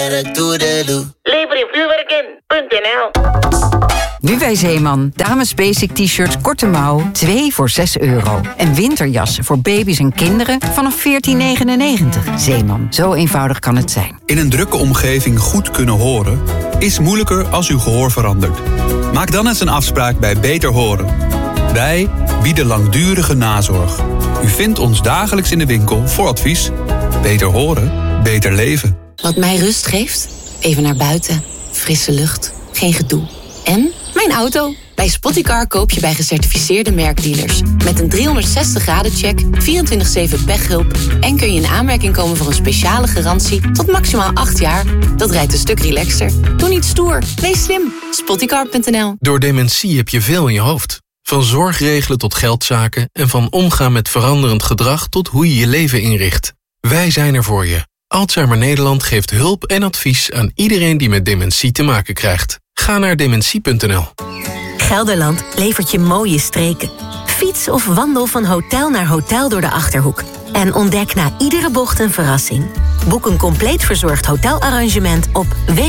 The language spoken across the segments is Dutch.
Lever in vuurwerken.nl. Nu bij Zeeman. Dames basic t-shirts korte mouw, 2 voor €6. En winterjassen voor baby's en kinderen vanaf $14,99. Zeeman, zo eenvoudig kan het zijn. In een drukke omgeving goed kunnen horen is moeilijker als uw gehoor verandert. Maak dan eens een afspraak bij Beter Horen. Wij bieden langdurige nazorg. U vindt ons dagelijks in de winkel voor advies. Beter horen, beter leven. Wat mij rust geeft? Even naar buiten. Frisse lucht. Geen gedoe. En mijn auto. Bij Spottycar koop je bij gecertificeerde merkdealers. Met een 360-graden-check, 24/7 pechhulp... en kun je in aanmerking komen voor een speciale garantie tot maximaal 8 jaar. Dat rijdt een stuk relaxter. Doe niet stoer. Wees slim. Spottycar.nl. Door dementie heb je veel in je hoofd. Van zorgregelen tot geldzaken en van omgaan met veranderend gedrag tot hoe je je leven inricht. Wij zijn er voor je. Alzheimer Nederland geeft hulp en advies aan iedereen die met dementie te maken krijgt. Ga naar dementie.nl. Gelderland levert je mooie streken. Fiets of wandel van hotel naar hotel door de Achterhoek. En ontdek na iedere bocht een verrassing. Boek een compleet verzorgd hotelarrangement op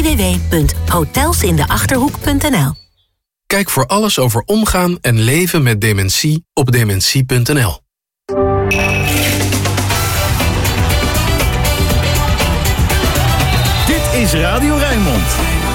www.hotelsindeachterhoek.nl. Kijk voor alles over omgaan en leven met dementie op dementie.nl. Dit is Radio Rijnmond.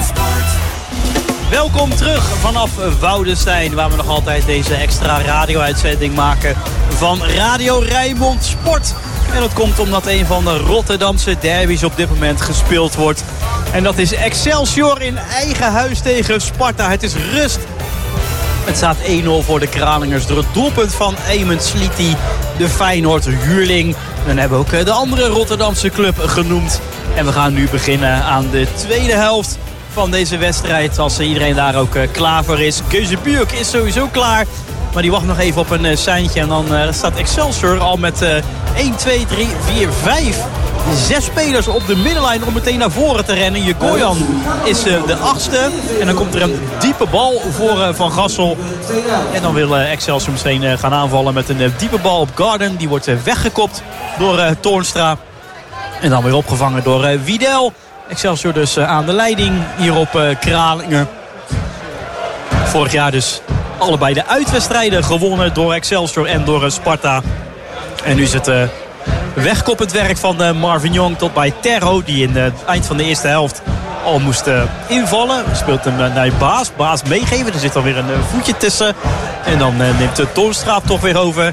Welkom terug vanaf Woudenstein, waar we nog altijd deze extra radio-uitzending maken van Radio Rijnmond Sport. En dat komt omdat een van de Rotterdamse derbies op dit moment gespeeld wordt. En dat is Excelsior in eigen huis tegen Sparta. Het is rust. Het staat 1-0 voor de Kralingers door het doelpunt van Eamon Sliti, de Feyenoord-huurling. Dan hebben we ook de andere Rotterdamse club genoemd. En we gaan nu beginnen aan de tweede helft van deze wedstrijd. Als iedereen daar ook klaar voor is. Keuzebuurk is sowieso klaar. Maar die wacht nog even op een seintje. En dan staat Excelsior al met 1, 2, 3, 4, 5... 6 spelers op de middenlijn om meteen naar voren te rennen. Jegoyan is de 8e. En dan komt er een diepe bal voor Van Gassel. En dan wil Excelsior meteen gaan aanvallen met een diepe bal op Garden. Die wordt weggekopt door Toornstra. En dan weer opgevangen door Widel. Excelsior dus aan de leiding hier op Kralingen. Vorig jaar dus allebei de uitwedstrijden gewonnen door Excelsior en door Sparta. En nu is het wegkoppend werk van Marvin Jong tot bij Terro, die in het eind van de eerste helft al moest invallen. Speelt hem naar Baas. Baas meegeven. Er zit alweer een voetje tussen. En dan neemt de Toornstra toch weer over.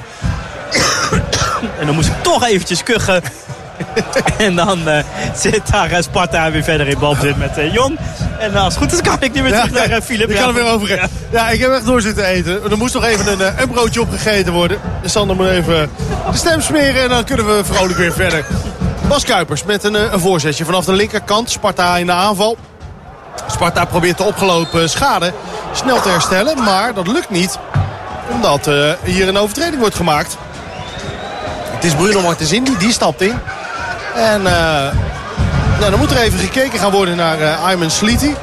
En dan moest ik toch eventjes kuchen. En dan zit daar Sparta weer verder in balbezit met Jong. En als het goed is kan ik niet meer terug naar Philip. Ik kan er weer over. Ja, ik heb echt door zitten eten. Er moest nog even een broodje opgegeten worden. Dus Sander moet even de stem smeren en dan kunnen we vrolijk weer verder. Bas Kuipers met een voorzetje vanaf de linkerkant. Sparta in de aanval. Sparta probeert de opgelopen schade snel te herstellen. Maar dat lukt niet. Omdat hier een overtreding wordt gemaakt. Het is Bruno Martensini, die stapt in. En dan moet er even gekeken gaan worden naar Eamon Sliti.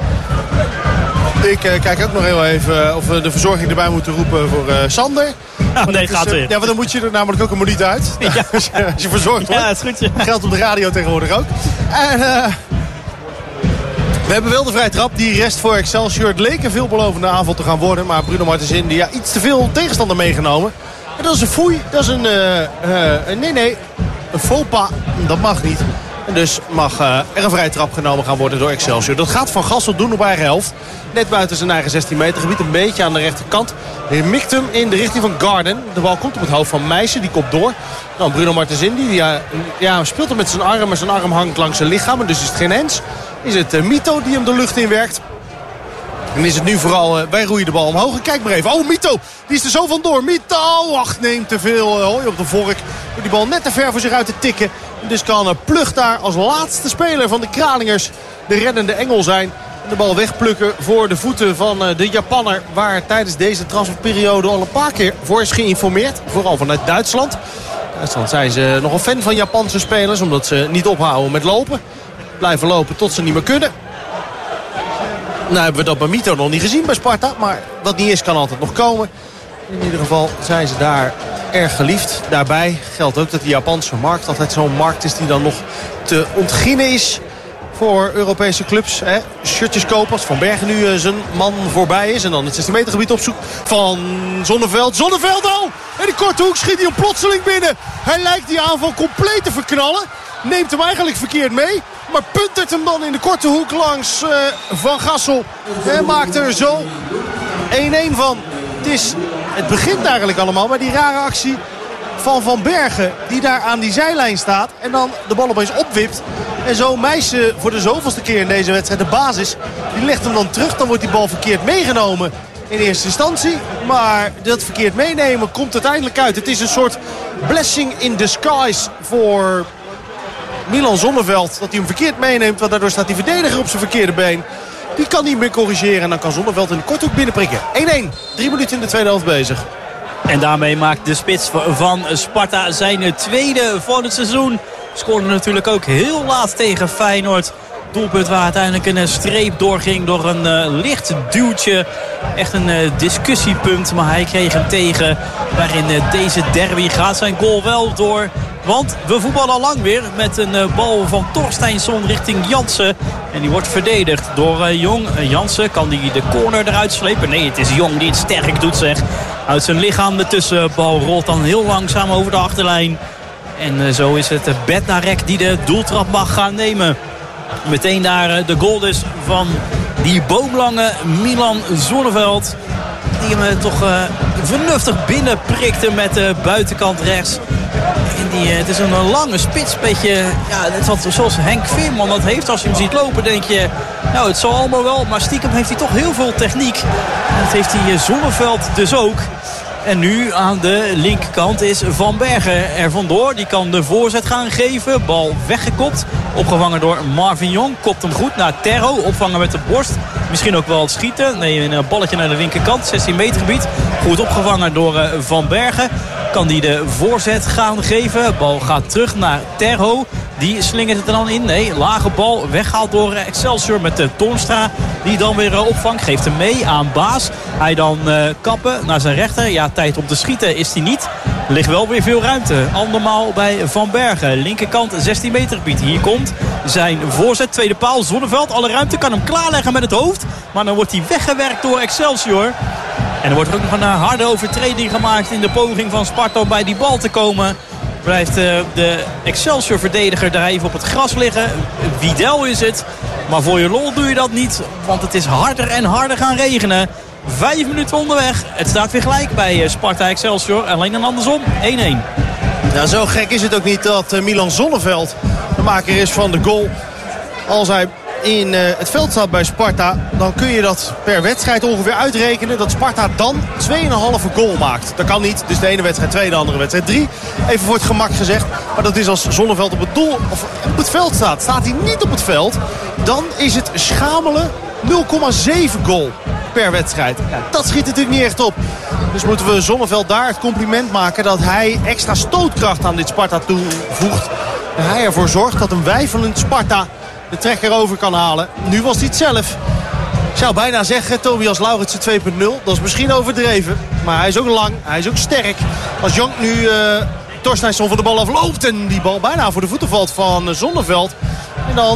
Ik kijk ook nog heel even of we de verzorging erbij moeten roepen voor Sander. Ja, nee, gaat weer. Ja, want dan moet je er namelijk ook een minuut uit. Ja. Als je verzorgd wordt. Ja, dat is goed. Ja. Dat geldt op de radio tegenwoordig ook. En we hebben wel de vrije trap. Die rest voor Excelsior. Het leek een veelbelovende aanval te gaan worden. Maar Bruno Martensini, die iets te veel tegenstander meegenomen. En dat is een foei. Dat is een faux pas. Dat mag niet. En dus mag er een vrije trap genomen gaan worden door Excelsior. Dat gaat Van Gassel doen op eigen helft. Net buiten zijn eigen 16 meter gebied. Een beetje aan de rechterkant. Hij mikt hem in de richting van Garden. De bal komt op het hoofd van Meijsen. Die komt door. Dan Bruno Martensini. Die speelt hem met zijn arm. Maar zijn arm hangt langs zijn lichaam. En dus is het geen hens. Is het Mito die hem de lucht in werkt. En is het nu vooral, wij roeien de bal omhoog. En kijk maar even. Oh, Mito. Die is er zo vandoor. Mito. Ach, neemt te veel hooi op de vork. Door die bal net te ver voor zich uit te tikken. En dus kan Plug daar als laatste speler van de Kralingers de reddende engel zijn. En de bal wegplukken voor de voeten van de Japanner. Waar tijdens deze transferperiode al een paar keer voor is geïnformeerd. Vooral vanuit Duitsland. Duitsland zijn ze nog een fan van Japanse spelers. Omdat ze niet ophouden met lopen. Blijven lopen tot ze niet meer kunnen. Nou hebben we dat bij Mito nog niet gezien bij Sparta. Maar wat niet is kan altijd nog komen. In ieder geval zijn ze daar erg geliefd. Daarbij geldt ook dat de Japanse markt altijd zo'n markt is die dan nog te ontginnen is voor Europese clubs. Hè. Shirtjes kopen als Van Bergen nu zijn man voorbij is. En dan het 16 meter gebied opzoekt van Zonneveld. Zonneveld al! En die korte hoek schiet hij hem plotseling binnen. Hij lijkt die aanval compleet te verknallen. Neemt hem eigenlijk verkeerd mee. Maar puntert hem dan in de korte hoek langs Van Gassel. En maakt er zo 1-1 van. Het begint eigenlijk allemaal bij die rare actie van Van Bergen. Die daar aan die zijlijn staat. En dan de bal opeens opwipt. En zo Meijsen voor de zoveelste keer in deze wedstrijd. De basis. Die legt hem dan terug. Dan wordt die bal verkeerd meegenomen in eerste instantie. Maar dat verkeerd meenemen komt uiteindelijk uit. Het is een soort blessing in disguise voor Milan Zonneveld. Dat hij hem verkeerd meeneemt. Want daardoor staat die verdediger op zijn verkeerde been. Die kan niet meer corrigeren. En dan kan Zonneveld in de korthoek binnenprikken. 1-1. 3 minuten in de tweede helft bezig. En daarmee maakt de spits van Sparta zijn tweede voor het seizoen. Scoorde natuurlijk ook heel laat tegen Feyenoord. Doelpunt waar uiteindelijk een streep doorging door een licht duwtje. Echt een discussiepunt, maar hij kreeg hem tegen. Waarin deze derby gaat zijn goal wel door. Want we voetballen al lang weer met een bal van Torsteinsson richting Jansen. En die wordt verdedigd door Jong. Jansen kan die de corner eruit slepen. Nee, het is Jong die het sterk doet, zeg. Uit zijn lichaam de tussenbal rolt dan heel langzaam over de achterlijn. En zo is het Bednarek die de doeltrap mag gaan nemen. Meteen daar de goal dus van die boomlange Milan Zonneveld. Die hem toch vernuftig binnenprikte met de buitenkant rechts. En het is een lange spits. Beetje, ja, zoals Henk Veerman dat heeft. Als je hem ziet lopen denk je, nou het zal allemaal wel. Maar stiekem heeft hij toch heel veel techniek. En dat heeft hij Zonneveld dus ook. En nu aan de linkerkant is Van Bergen er vandoor. Die kan de voorzet gaan geven. Bal weggekopt. Opgevangen door Marvin Jong. Kopt hem goed naar Terho. Opvangen met de borst. Misschien ook wel het schieten. Nee, een balletje naar de linkerkant. 16 meter gebied. Goed opgevangen door Van Bergen. Kan die de voorzet gaan geven. Bal gaat terug naar Terho. Die slingert het er dan in. Nee, lage bal weggehaald door Excelsior met de Toornstra. Die dan weer opvangt. Geeft hem mee aan Baas. Hij dan kappen naar zijn rechter. Ja, tijd om te schieten is hij niet. Er ligt wel weer veel ruimte. Andermaal bij Van Bergen. Linkerkant 16 meter gebied. Hier komt zijn voorzet. Tweede paal. Zonneveld. Alle ruimte kan hem klaarleggen met het hoofd. Maar dan wordt hij weggewerkt door Excelsior. En er wordt er ook nog een harde overtreding gemaakt in de poging van Sparta om bij die bal te komen. Blijft de Excelsior-verdediger daar even op het gras liggen. Wiedel is het. Maar voor je lol doe je dat niet. Want het is harder en harder gaan regenen. 5 minuten onderweg. Het staat weer gelijk bij Sparta Excelsior. Alleen dan andersom. 1-1. Ja, zo gek is het ook niet dat Milan Zonneveld de maker is van de goal. Als hij in het veld staat bij Sparta, dan kun je dat per wedstrijd ongeveer uitrekenen. Dat Sparta dan 2,5 goal maakt. Dat kan niet. Dus de ene wedstrijd 2, de andere wedstrijd 3. Even voor het gemak gezegd. Maar dat is als Zonneveld op het doel of op het veld staat. Staat hij niet op het veld, dan is het schamele 0,7 goal per wedstrijd. Ja, dat schiet natuurlijk niet echt op. Dus moeten we Zonneveld daar het compliment maken dat hij extra stootkracht aan dit Sparta toevoegt. En hij ervoor zorgt dat een weifelend Sparta de trekker over kan halen. Nu was hij het zelf. Ik zou bijna zeggen Tobias Lauritsen 2.0. Dat is misschien overdreven. Maar hij is ook lang. Hij is ook sterk. Als Jong nu Torsteinsson van de bal afloopt. En die bal bijna voor de voeten valt van Zonneveld. En dan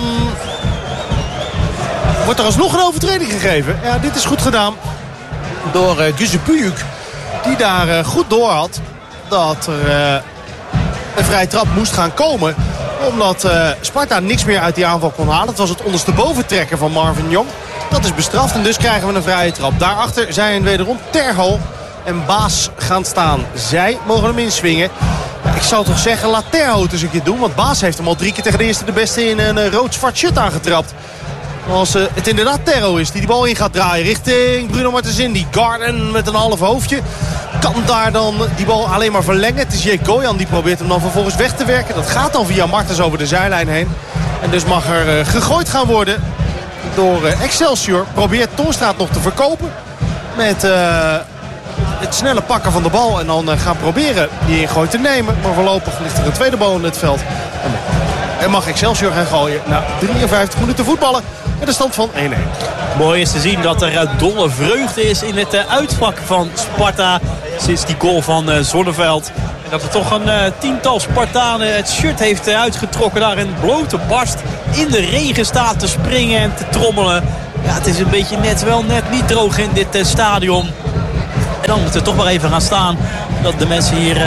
wordt er alsnog een overtreding gegeven. Ja, dit is goed gedaan door Guze Pujuk. Die daar goed door had dat er een vrije trap moest gaan komen. Omdat Sparta niks meer uit die aanval kon halen. Het was het ondersteboven trekken van Marvin Jong. Dat is bestraft en dus krijgen we een vrije trap. Daarachter zijn wederom Terho en Baas gaan staan. Zij mogen hem inswingen. Ik zou toch zeggen, laat Terho het eens een keer doen. Want Baas heeft hem al 3 keer tegen de eerste de beste in een rood-zwart shirt aangetrapt. Als het inderdaad Terho is die bal in gaat draaien richting Bruno Martens Indy. Garden met een half hoofdje. Kan daar dan die bal alleen maar verlengen. Het is J. Koyan die probeert hem dan vervolgens weg te werken. Dat gaat dan via Martens over de zijlijn heen. En dus mag er gegooid gaan worden door Excelsior. Probeert Toornstra nog te verkopen. Met het snelle pakken van de bal. En dan gaan proberen die ingooi te nemen. Maar voorlopig ligt er een tweede bal in het veld. En mag Excelsior gaan gooien. Na 53 minuten voetballen. En de stand van 1-1. Mooi is te zien dat er dolle vreugde is in het uitvak van Sparta. Sinds die goal van Zonneveld. En dat er toch een 10-tal Spartanen het shirt heeft uitgetrokken daar in blote barst in de regen staat te springen en te trommelen. Ja, het is een beetje net niet droog in dit stadion. En dan moeten we toch maar even gaan staan. Dat de mensen hier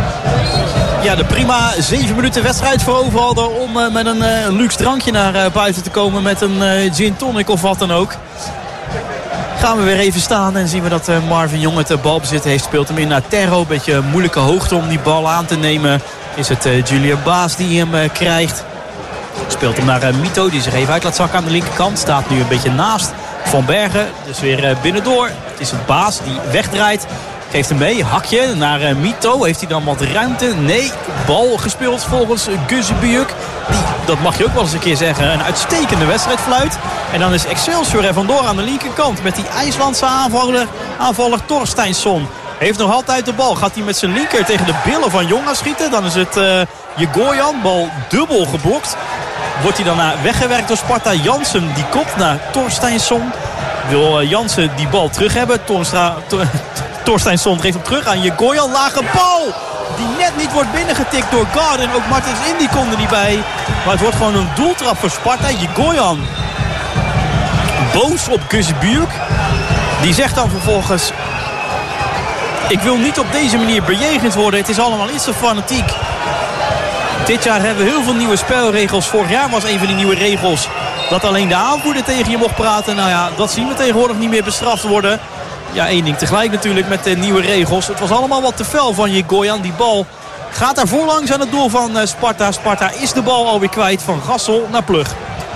de prima 7 minuten wedstrijd voor over hadden om met een luxe drankje naar buiten te komen. Met een gin tonic of wat dan ook. Gaan we weer even staan en zien we dat Marvin Jong het balbezit heeft. Speelt hem in naar Terho. Beetje een moeilijke hoogte om die bal aan te nemen. Is het Julian Baas die hem krijgt. Speelt hem naar Mito die zich even uit laat zakken aan de linkerkant. Staat nu een beetje naast Van Bergen. Dus weer binnendoor. Het is het Baas die wegdraait. Geeft hem mee. Hakje naar Mito. Heeft hij dan wat ruimte? Nee. Bal gespeeld volgens Guzebujuk. Dat mag je ook wel eens een keer zeggen. Een uitstekende wedstrijd fluit. En dan is Excelsior er vandoor aan de linkerkant. Met die IJslandse aanvaller Torsteinsson. Heeft nog altijd de bal. Gaat hij met zijn linker tegen de billen van Jong gaan schieten. Dan is het Jegoyan. Bal dubbel geblokt. Wordt hij dan weggewerkt door Sparta. Jansen die kopt naar Torsteinsson. Wil Jansen die bal terug hebben. Torsteinsson geeft hem terug aan Jegoyan. Lage bal. Die net niet wordt binnengetikt door Garden. Ook Martins Indy kon er niet bij. Maar het wordt gewoon een doeltrap voor Sparta. Jegoyan boos op Guzebujuk. Die zegt dan vervolgens: ik wil niet op deze manier bejegend worden. Het is allemaal iets te fanatiek. Dit jaar hebben we heel veel nieuwe spelregels. Vorig jaar was een van die nieuwe regels dat alleen de aanvoerder tegen je mocht praten. Nou ja, dat zien we tegenwoordig niet meer bestraft worden. Ja, één ding tegelijk natuurlijk met de nieuwe regels. Het was allemaal wat te fel van Jegoyan. Die bal gaat daar voorlangs aan het doel van Sparta. Sparta is de bal alweer kwijt van Gassel naar Plug.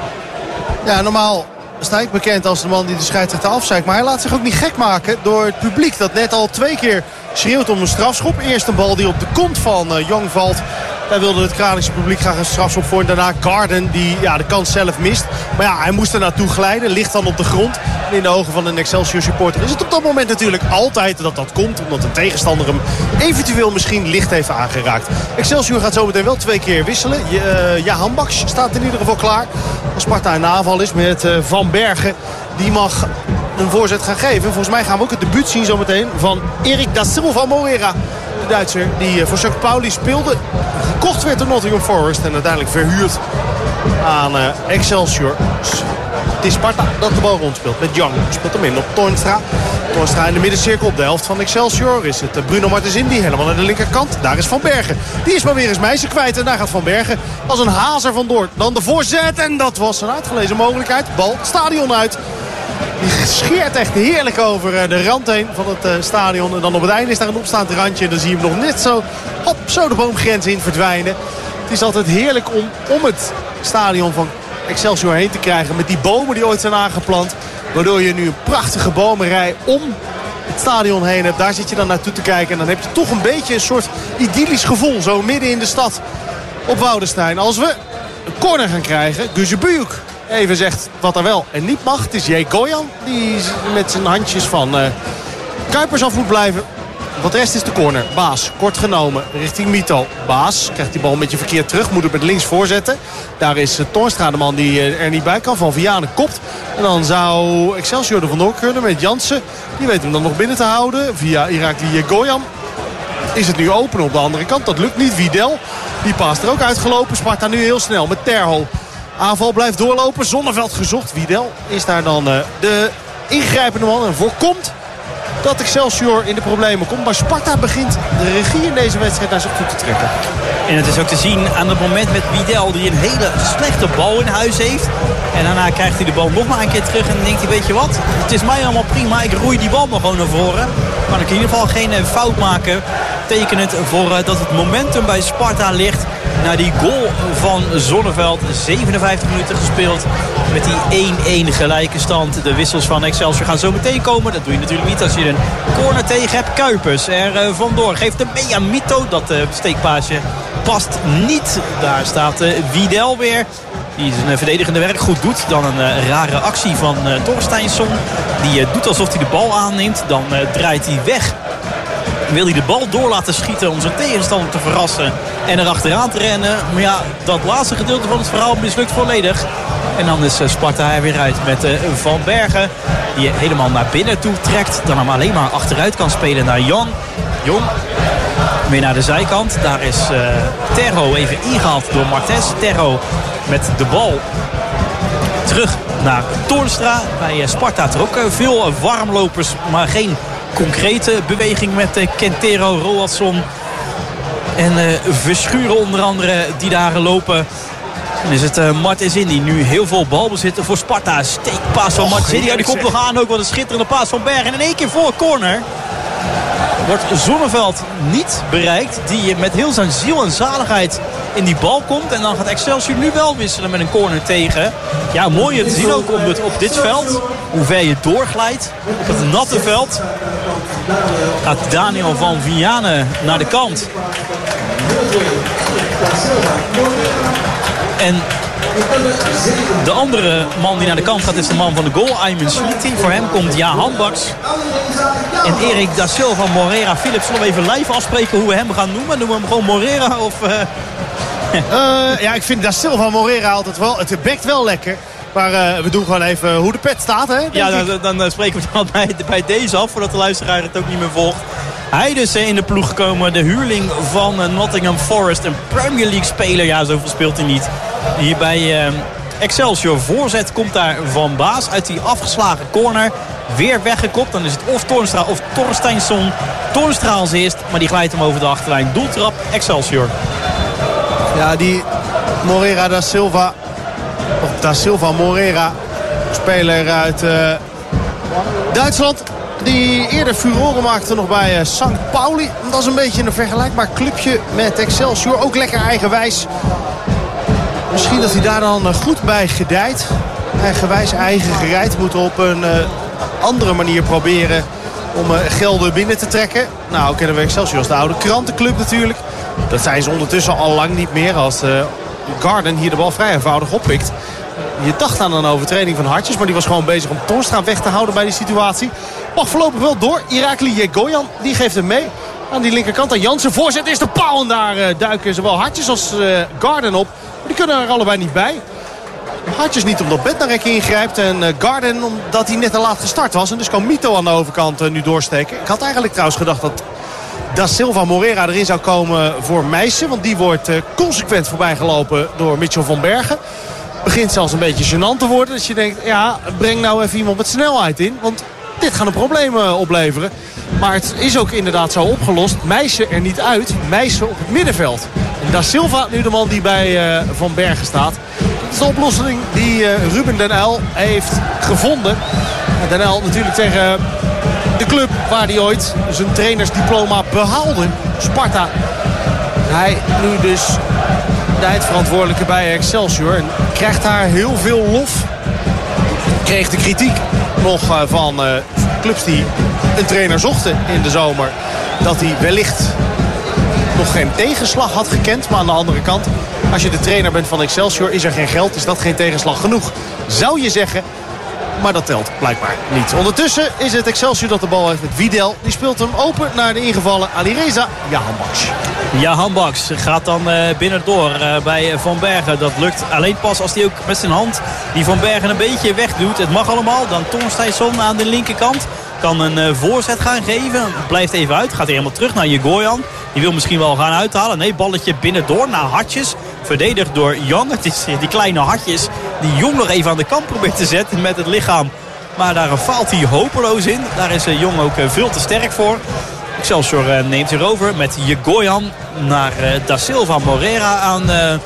Ja, normaal sta ik bekend als de man die de scheidsrechter afzeikt. Maar hij laat zich ook niet gek maken door het publiek dat net al 2 keer schreeuwt om een strafschop. Eerst een bal die op de kont van Jong valt. Daar wilde het Kralingse publiek graag een strafschop voor. En daarna Garden die de kans zelf mist. Maar ja, hij moest er naartoe glijden. Ligt dan op de grond. En in de ogen van een Excelsior supporter is het op dat moment natuurlijk altijd dat komt. Omdat de tegenstander hem eventueel misschien licht heeft aangeraakt. Excelsior gaat zo meteen wel 2 keer wisselen. Hanbaks staat in ieder geval klaar. Als Sparta in de aanval is met Van Bergen. Die mag een voorzet gaan geven. Volgens mij gaan we ook het debuut zien zometeen van Erik da Silva Moreira. De Duitser die voor St. Pauli speelde. Gekocht werd door Nottingham Forest en uiteindelijk verhuurd aan Excelsior. Het is Sparta dat de bal rondspeelt met Young. Speelt hem in op Toornstra. Toornstra in de middencirkel op de helft van Excelsior. Is het Bruno Martens Indy helemaal aan de linkerkant. Daar is Van Bergen. Die is maar weer eens meisje kwijt. En daar gaat Van Bergen als een hazer vandoor. Dan de voorzet. En dat was een uitgelezen mogelijkheid. Bal stadion uit. Die scheert echt heerlijk over de rand heen van het stadion. En dan op het einde is daar een opstaand randje. En dan zie je hem nog net zo de boomgrens in verdwijnen. Het is altijd heerlijk om het stadion van Excelsior heen te krijgen. Met die bomen die ooit zijn aangeplant. Waardoor je nu een prachtige bomenrij om het stadion heen hebt. Daar zit je dan naartoe te kijken. En dan heb je toch een beetje een soort idyllisch gevoel. Zo midden in de stad op Woudenstein. Als we een corner gaan krijgen. Guzebujuk even zegt wat er wel en niet mag. Het is Jegoyan die met zijn handjes van Kuipers af moet blijven. Wat rest is de corner. Baas, kort genomen, richting Mito. Baas krijgt die bal een beetje verkeerd terug. Moet het met links voorzetten. Daar is Toornstra de man die er niet bij kan. Van Vianen kopt. En dan zou Excelsior er vandoor kunnen met Jansen. Die weet hem dan nog binnen te houden. Via Irakli Jegoyan is het nu open op de andere kant. Dat lukt niet. Widel, die paast er ook uitgelopen. Sparta nu heel snel met Terho. Aanval blijft doorlopen. Zonneveld gezocht. Widel is daar dan de ingrijpende man. En voorkomt dat Excelsior in de problemen komt. Maar Sparta begint de regie in deze wedstrijd naar zich toe te trekken. En het is ook te zien aan het moment met Widel die een hele slechte bal in huis heeft. En daarna krijgt hij de bal nog maar een keer terug. En dan denkt hij, weet je wat, het is mij allemaal prima. Ik roei die bal maar gewoon naar voren. Kan ik in ieder geval geen fout maken. Tekenend voor dat het momentum bij Sparta ligt. Na die goal van Zonneveld. 57 minuten gespeeld. Met die 1-1 gelijke stand. De wissels van Excelsior gaan zo meteen komen. Dat doe je natuurlijk niet als je een corner tegen hebt. Kuipers er vandoor. Geeft hem mee aan Mito. Dat steekpaasje past niet. Daar staat Widel weer. Die zijn verdedigende werk goed doet. Dan een rare actie van Torsteinsson. Die doet alsof hij de bal aanneemt. Dan draait hij weg. Wil hij de bal door laten schieten om zijn tegenstander te verrassen en erachteraan te rennen. Maar ja, dat laatste gedeelte van het verhaal mislukt volledig. En dan is Sparta er weer uit met Van Bergen. Die helemaal naar binnen toe trekt. Dan hem alleen maar achteruit kan spelen naar Jong. Jong weer naar de zijkant. Daar is Terho even ingehaald door Martes. Terho met de bal terug naar Toornstra. Bij Sparta er ook veel warmlopers, maar geen concrete beweging met Quintero, Roaldsson en Verschuren onder andere die daar lopen. Dan is het Martens Indy nu heel veel balbezit voor Sparta. Steekpaas van Martens Indy. Die komt nog aan ook. Wat een schitterende paas van Berg. En in één keer voor corner wordt Zonneveld niet bereikt. Die met heel zijn ziel en zaligheid in die bal komt. En dan gaat Excelsior nu wel wisselen met een corner tegen. Ja, mooi te zien ook op dit veld. Hoe ver je doorglijdt. Op het natte veld gaat Daniel van Vianen naar de kant. En de andere man die naar de kant gaat is de man van de goal, Ayman Sliti. Voor hem komt Jahan Baks. En Erik da Silva Moreira. Philip, zullen we even live afspreken hoe we hem gaan noemen? Noemen we hem gewoon Moreira of... Ja, ik vind da Silva Moreira altijd wel... Het bekt wel lekker. Maar we doen gewoon even hoe de pet staat, hè? Ja, dan spreken we dan bij deze af, voordat de luisteraar het ook niet meer volgt. Hij dus in de ploeg gekomen, de huurling van Nottingham Forest. Een Premier League speler, ja, zoveel speelt hij niet. Hier bij Excelsior. Voorzet komt daar van Baas uit die afgeslagen corner. Weer weggekopt, dan is het of Toornstra of Torsteinsson. Toornstra als eerst, maar die glijdt hem over de achterlijn. Doeltrap Excelsior. Ja, die Moreira da Silva... Of da Silva Moreira, speler uit Duitsland. Die eerder furoren maakte nog bij St. Pauli. Dat is een beetje een vergelijkbaar clubje met Excelsior. Ook lekker eigenwijs. Misschien dat hij daar dan goed bij gedijt. Eigenwijs, eigen gereid. Moeten op een andere manier proberen om gelden binnen te trekken. Nou, kennen we Excelsior als de oude krantenclub natuurlijk. Dat zijn ze ondertussen al lang niet meer als Garden hier de bal vrij eenvoudig oppikt. Je dacht aan een overtreding van Hartjes, maar die was gewoon bezig om Toornstra weg te houden bij die situatie. Mag voorlopig wel door. Irakli Yegoyan, die geeft hem mee. Aan die linkerkant aan Jansen. Voorzet is de paal en daar duiken zowel Hartjes als Garden op. Maar die kunnen er allebei niet bij. Hartjes niet omdat Bednarek ingrijpt en Garden omdat hij net te laat gestart was. En dus kan Mito aan de overkant nu doorsteken. Ik had eigenlijk trouwens gedacht dat da Silva Moreira erin zou komen voor Meijsen. Want die wordt consequent voorbijgelopen door Mitchell van Bergen. Begint zelfs een beetje gênant te worden. Dus je denkt, ja, breng nou even iemand met snelheid in. Want dit gaan de problemen opleveren. Maar het is ook inderdaad zo opgelost. Meijsen er niet uit. Meijsen op het middenveld. En da Silva nu de man die bij Van Bergen staat. Dat is de oplossing die Ruben Den Uyl heeft gevonden. Den Uyl natuurlijk tegen de club waar hij ooit zijn trainersdiploma behaalde. Sparta. Hij nu dus de eindverantwoordelijke bij Excelsior. En krijgt daar heel veel lof. Kreeg de kritiek nog van clubs die een trainer zochten in de zomer. Dat hij wellicht nog geen tegenslag had gekend. Maar aan de andere kant, als je de trainer bent van Excelsior, is er geen geld. Is dat geen tegenslag genoeg? Zou je zeggen. Maar dat telt blijkbaar niet. Ondertussen is het Excelsior dat de bal heeft met Wiedel. Die speelt hem open naar de ingevallen Alireza Jahan Baks. Jahan Baks gaat dan binnendoor bij Van Bergen. Dat lukt alleen pas als hij ook met zijn hand die Van Bergen een beetje wegdoet. Het mag allemaal. Dan Torsteinsson aan de linkerkant. Kan een voorzet gaan geven. Blijft even uit. Gaat hij helemaal terug naar Yegoyan. Die wil misschien wel gaan uithalen. Nee, balletje binnendoor naar Hartjes. Verdedigd door Jong. Het is die kleine Hartjes die Jong nog even aan de kant probeert te zetten met het lichaam. Maar daar faalt hij hopeloos in. Daar is Jong ook veel te sterk voor. Excelsior neemt hier over met Yegoyan naar da Silva Moreira aan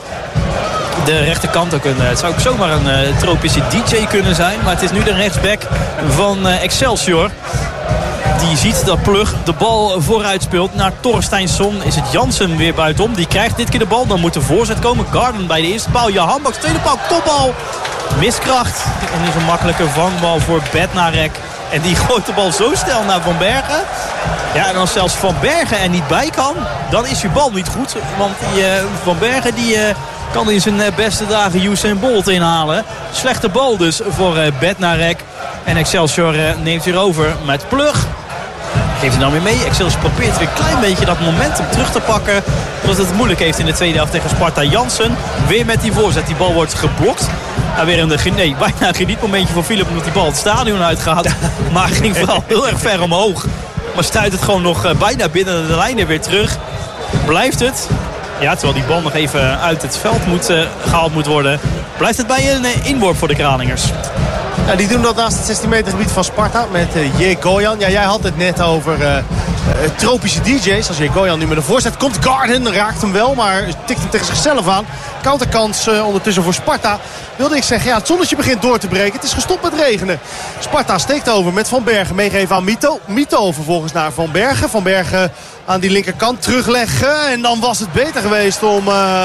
de rechterkant. Het zou ook zomaar een tropische DJ kunnen zijn. Maar het is nu de rechtsback van Excelsior. Die ziet dat Plug de bal vooruit speelt naar Torsteinsson. Is het Jansen weer buitenom. Die krijgt dit keer de bal. Dan moet de voorzet komen. Garden bij de eerste paal. Jahan Baks, tweede paal. Kopbal. Miskracht. En is een makkelijke vangbal voor Bednarek. En die gooit de bal zo snel naar Van Bergen. Ja, en als zelfs Van Bergen er niet bij kan, dan is je bal niet goed. Want die Van Bergen die kan in zijn beste dagen Usain Bolt inhalen. Slechte bal dus voor Bednarek. En Excelsior neemt hier over met Plug. Geeft hij dan weer mee. Excelsior probeert weer een klein beetje dat momentum terug te pakken. Omdat het moeilijk heeft in de tweede helft tegen Sparta. Jansen weer met die voorzet. Die bal wordt geblokt. Nou, weer bijna een genietmomentje voor Philip omdat die bal het stadion uitgaat. Maar ging vooral heel erg ver omhoog. Maar stuit het gewoon nog bijna binnen de lijnen weer terug. Blijft het Ja, terwijl die bal nog even uit het veld gehaald moet worden. Blijft het bij een inworp voor de Kralingers. Ja, die doen dat naast het 16 meter gebied van Sparta met Jegoyan. Ja, jij had het net over tropische DJ's. Als Jegoyan nu met een voorzet komt, Garden raakt hem wel, maar tikt hem tegen zichzelf aan. Counterkans ondertussen voor Sparta. Wilde ik zeggen, ja, het zonnetje begint door te breken. Het is gestopt met regenen. Sparta steekt over met Van Bergen. Meegeven aan Mito. Mito vervolgens naar Van Bergen. Van Bergen aan die linkerkant terugleggen. En dan was het beter geweest om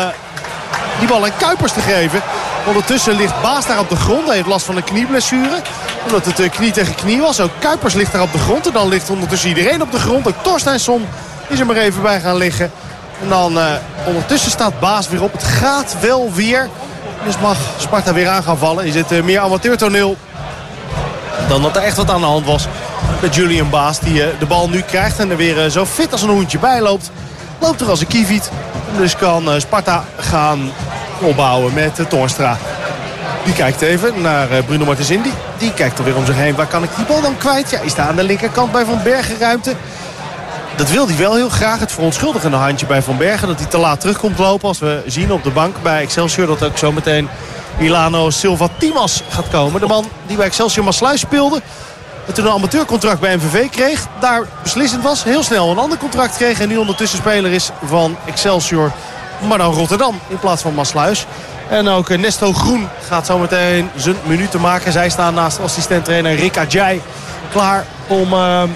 die bal aan Kuipers te geven. Ondertussen ligt Baas daar op de grond. Hij heeft last van een knieblessure. Omdat het knie tegen knie was. Ook Kuipers ligt daar op de grond. En dan ligt ondertussen iedereen op de grond. Ook Torsteinsson is er maar even bij gaan liggen. En dan ondertussen staat Baas weer op. Het gaat wel weer. Dus mag Sparta weer aan gaan vallen. Is het meer amateurtoneel dan dat er echt wat aan de hand was. Met Julian Baas die de bal nu krijgt. En er weer zo fit als een hoentje bij loopt. Loopt er als een kieviet. Dus kan Sparta gaan opbouwen met Toornstra. Die kijkt even naar Bruno Martens Indy. Die kijkt er weer om zich heen. Waar kan ik die bal dan kwijt? Ja, is daar aan de linkerkant bij Van Bergen ruimte. Dat wil hij wel heel graag. Het verontschuldigende handje bij Van Bergen. Dat hij te laat terugkomt lopen. Als we zien op de bank bij Excelsior dat ook zo meteen Milano Silva Timas gaat komen. De man die bij Excelsior Maassluis speelde. En toen een amateurcontract bij MVV kreeg. Daar beslissend was. Heel snel een ander contract kreeg. En nu ondertussen speler is van Excelsior. Maar dan Rotterdam in plaats van Maassluis. En ook Nesto Groen gaat zo meteen zijn minuten maken. Zij staan naast assistent-trainer Rick Adjai klaar om...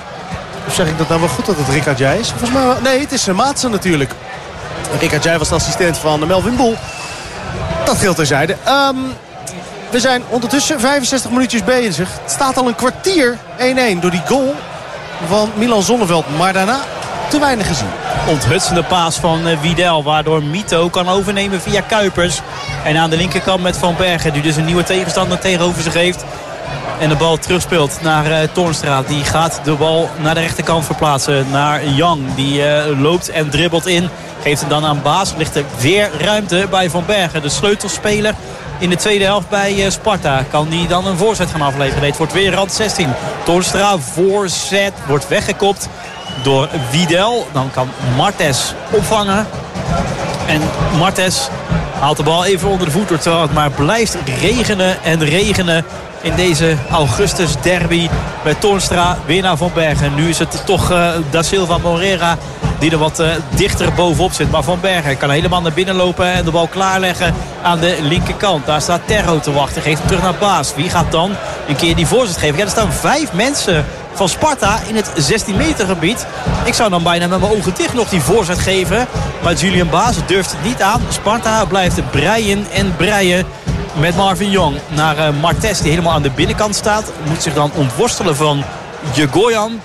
Of zeg ik dat nou wel goed dat het Rick Adjai is? Volgens mij wel. Nee, het is Maatsen natuurlijk. Rick Adjai was de assistent van Melvin Boel. Dat geldt terzijde. We zijn ondertussen 65 minuutjes bezig. Het staat al een kwartier 1-1 door die goal van Milan Zonneveld. Maar daarna te weinig gezien. Onthutsende paas van Wiedel. Waardoor Mito kan overnemen via Kuipers. En aan de linkerkant met Van Bergen. Die dus een nieuwe tegenstander tegenover zich heeft. En de bal terugspeelt naar Toornstra. Die gaat de bal naar de rechterkant verplaatsen. Naar Young. Die loopt en dribbelt in. Geeft hem dan aan Baas. Ligt er weer ruimte bij Van Bergen. De sleutelspeler in de tweede helft bij Sparta. Kan die dan een voorzet gaan afleveren. Nee, het wordt weer rand 16. Toornstra voorzet. Wordt weggekopt door Wiedel. Dan kan Martes opvangen. En Martes haalt de bal even onder de voet. Terwijl het maar blijft regenen en regenen. In deze Augustus derby bij Toornstra weer naar Van Bergen. Nu is het toch Da Silva Moreira die er wat dichter bovenop zit. Maar Van Bergen kan helemaal naar binnen lopen en de bal klaarleggen aan de linkerkant. Daar staat Terro te wachten. Geeft hem terug naar Baas. Wie gaat dan een keer die voorzet geven? Ja, er staan 5 mensen van Sparta in het 16 meter gebied. Ik zou dan bijna met mijn ogen dicht nog die voorzet geven. Maar Julian Baas durft het niet aan. Sparta blijft breien en breien. Met Marvin Young naar Martes die helemaal aan de binnenkant staat. Moet zich dan ontworstelen van Jegoyan.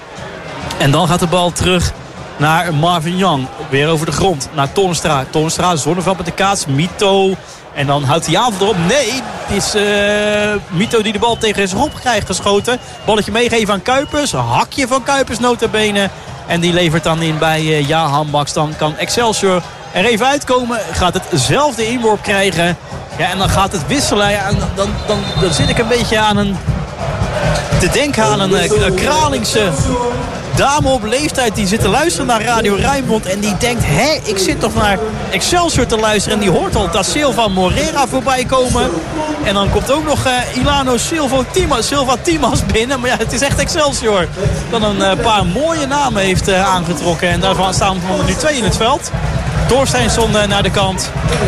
En dan gaat de bal terug naar Marvin Young. Weer over de grond naar Toornstra. Toornstra, Zonneveld met de kaats. Mito. En dan houdt hij avond erop. Nee, het is Mito die de bal tegen zijn op krijgt geschoten. Balletje meegeven aan Kuipers. Hakje van Kuipers nota bene. En die levert dan in bij Jahan Baks. Dan kan Excelsior er even uitkomen. Gaat hetzelfde inworp krijgen. Ja, en dan gaat het wisselen. Ja, en dan zit ik een beetje aan te denken aan een Kralingse dame op leeftijd die zit te luisteren naar Radio Rijnmond. En die denkt, ik zit toch naar Excelsior te luisteren. En die hoort al Da Silva Moreira voorbij komen. En dan komt ook nog Ilano Silva Timas binnen. Maar ja, het is echt Excelsior. Dan een paar mooie namen heeft aangetrokken. En daarvan staan er nu 2 in het veld. Torsteinsson naar de kant.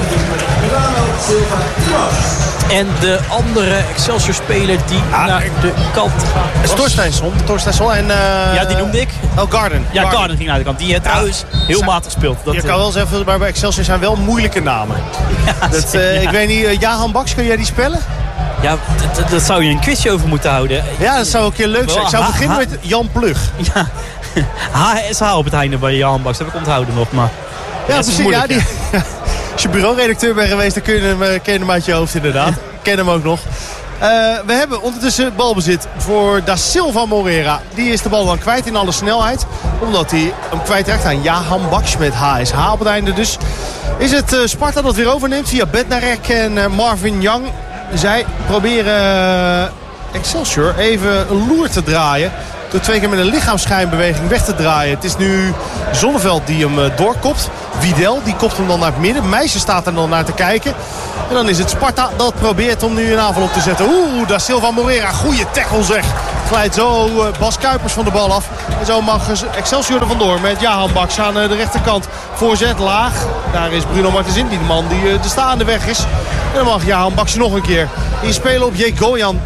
En de andere Excelsior-speler die naar de kant gaat. Torsteinsson en... ja, die noemde ik. Oh, Garden. Ja, Garden ging naar de kant. Die trouwens heel matig speelt. Je kan wel zeggen, maar bij Excelsior zijn wel moeilijke namen. Ja, ik weet niet, Jahan Baks, kun jij die spellen? Ja, dat zou je een quizje over moeten houden. Ja, dat zou ook heel leuk zijn. Ik zou beginnen met Jan Plug. Ja, HSH op het einde bij Jahan Baks. Dat heb ik onthouden nog, maar... Ja, precies. Ja, als je bureauredacteur bent geweest, dan kun je hem uit je hoofd inderdaad. Ik ken hem ook nog. We hebben ondertussen balbezit voor Da Silva Moreira. Die is de bal dan kwijt in alle snelheid. Omdat hij hem kwijtraakt aan Jahan Baks met HSH op het einde. Dus is het Sparta dat weer overneemt via Bednarek en Marvin Young. Zij proberen Excelsior even een loer te draaien. Door 2 keer met een lichaamsschijnbeweging weg te draaien. Het is nu Zonneveld die hem doorkopt. Wiedel die kopt hem dan naar het midden. Meijsen staat er dan naar te kijken. En dan is het Sparta dat probeert om nu een aanval op te zetten. Da Silva Moreira. Goeie tackle zeg. Glijdt zo Bas Kuipers van de bal af. En zo mag Excelsior er vandoor met Jahan Baks aan de rechterkant. Voorzet laag. Daar is Bruno Martensin, die de man die de staande weg is. En dan mag Jahan Baks nog een keer inspelen op Jegoyan.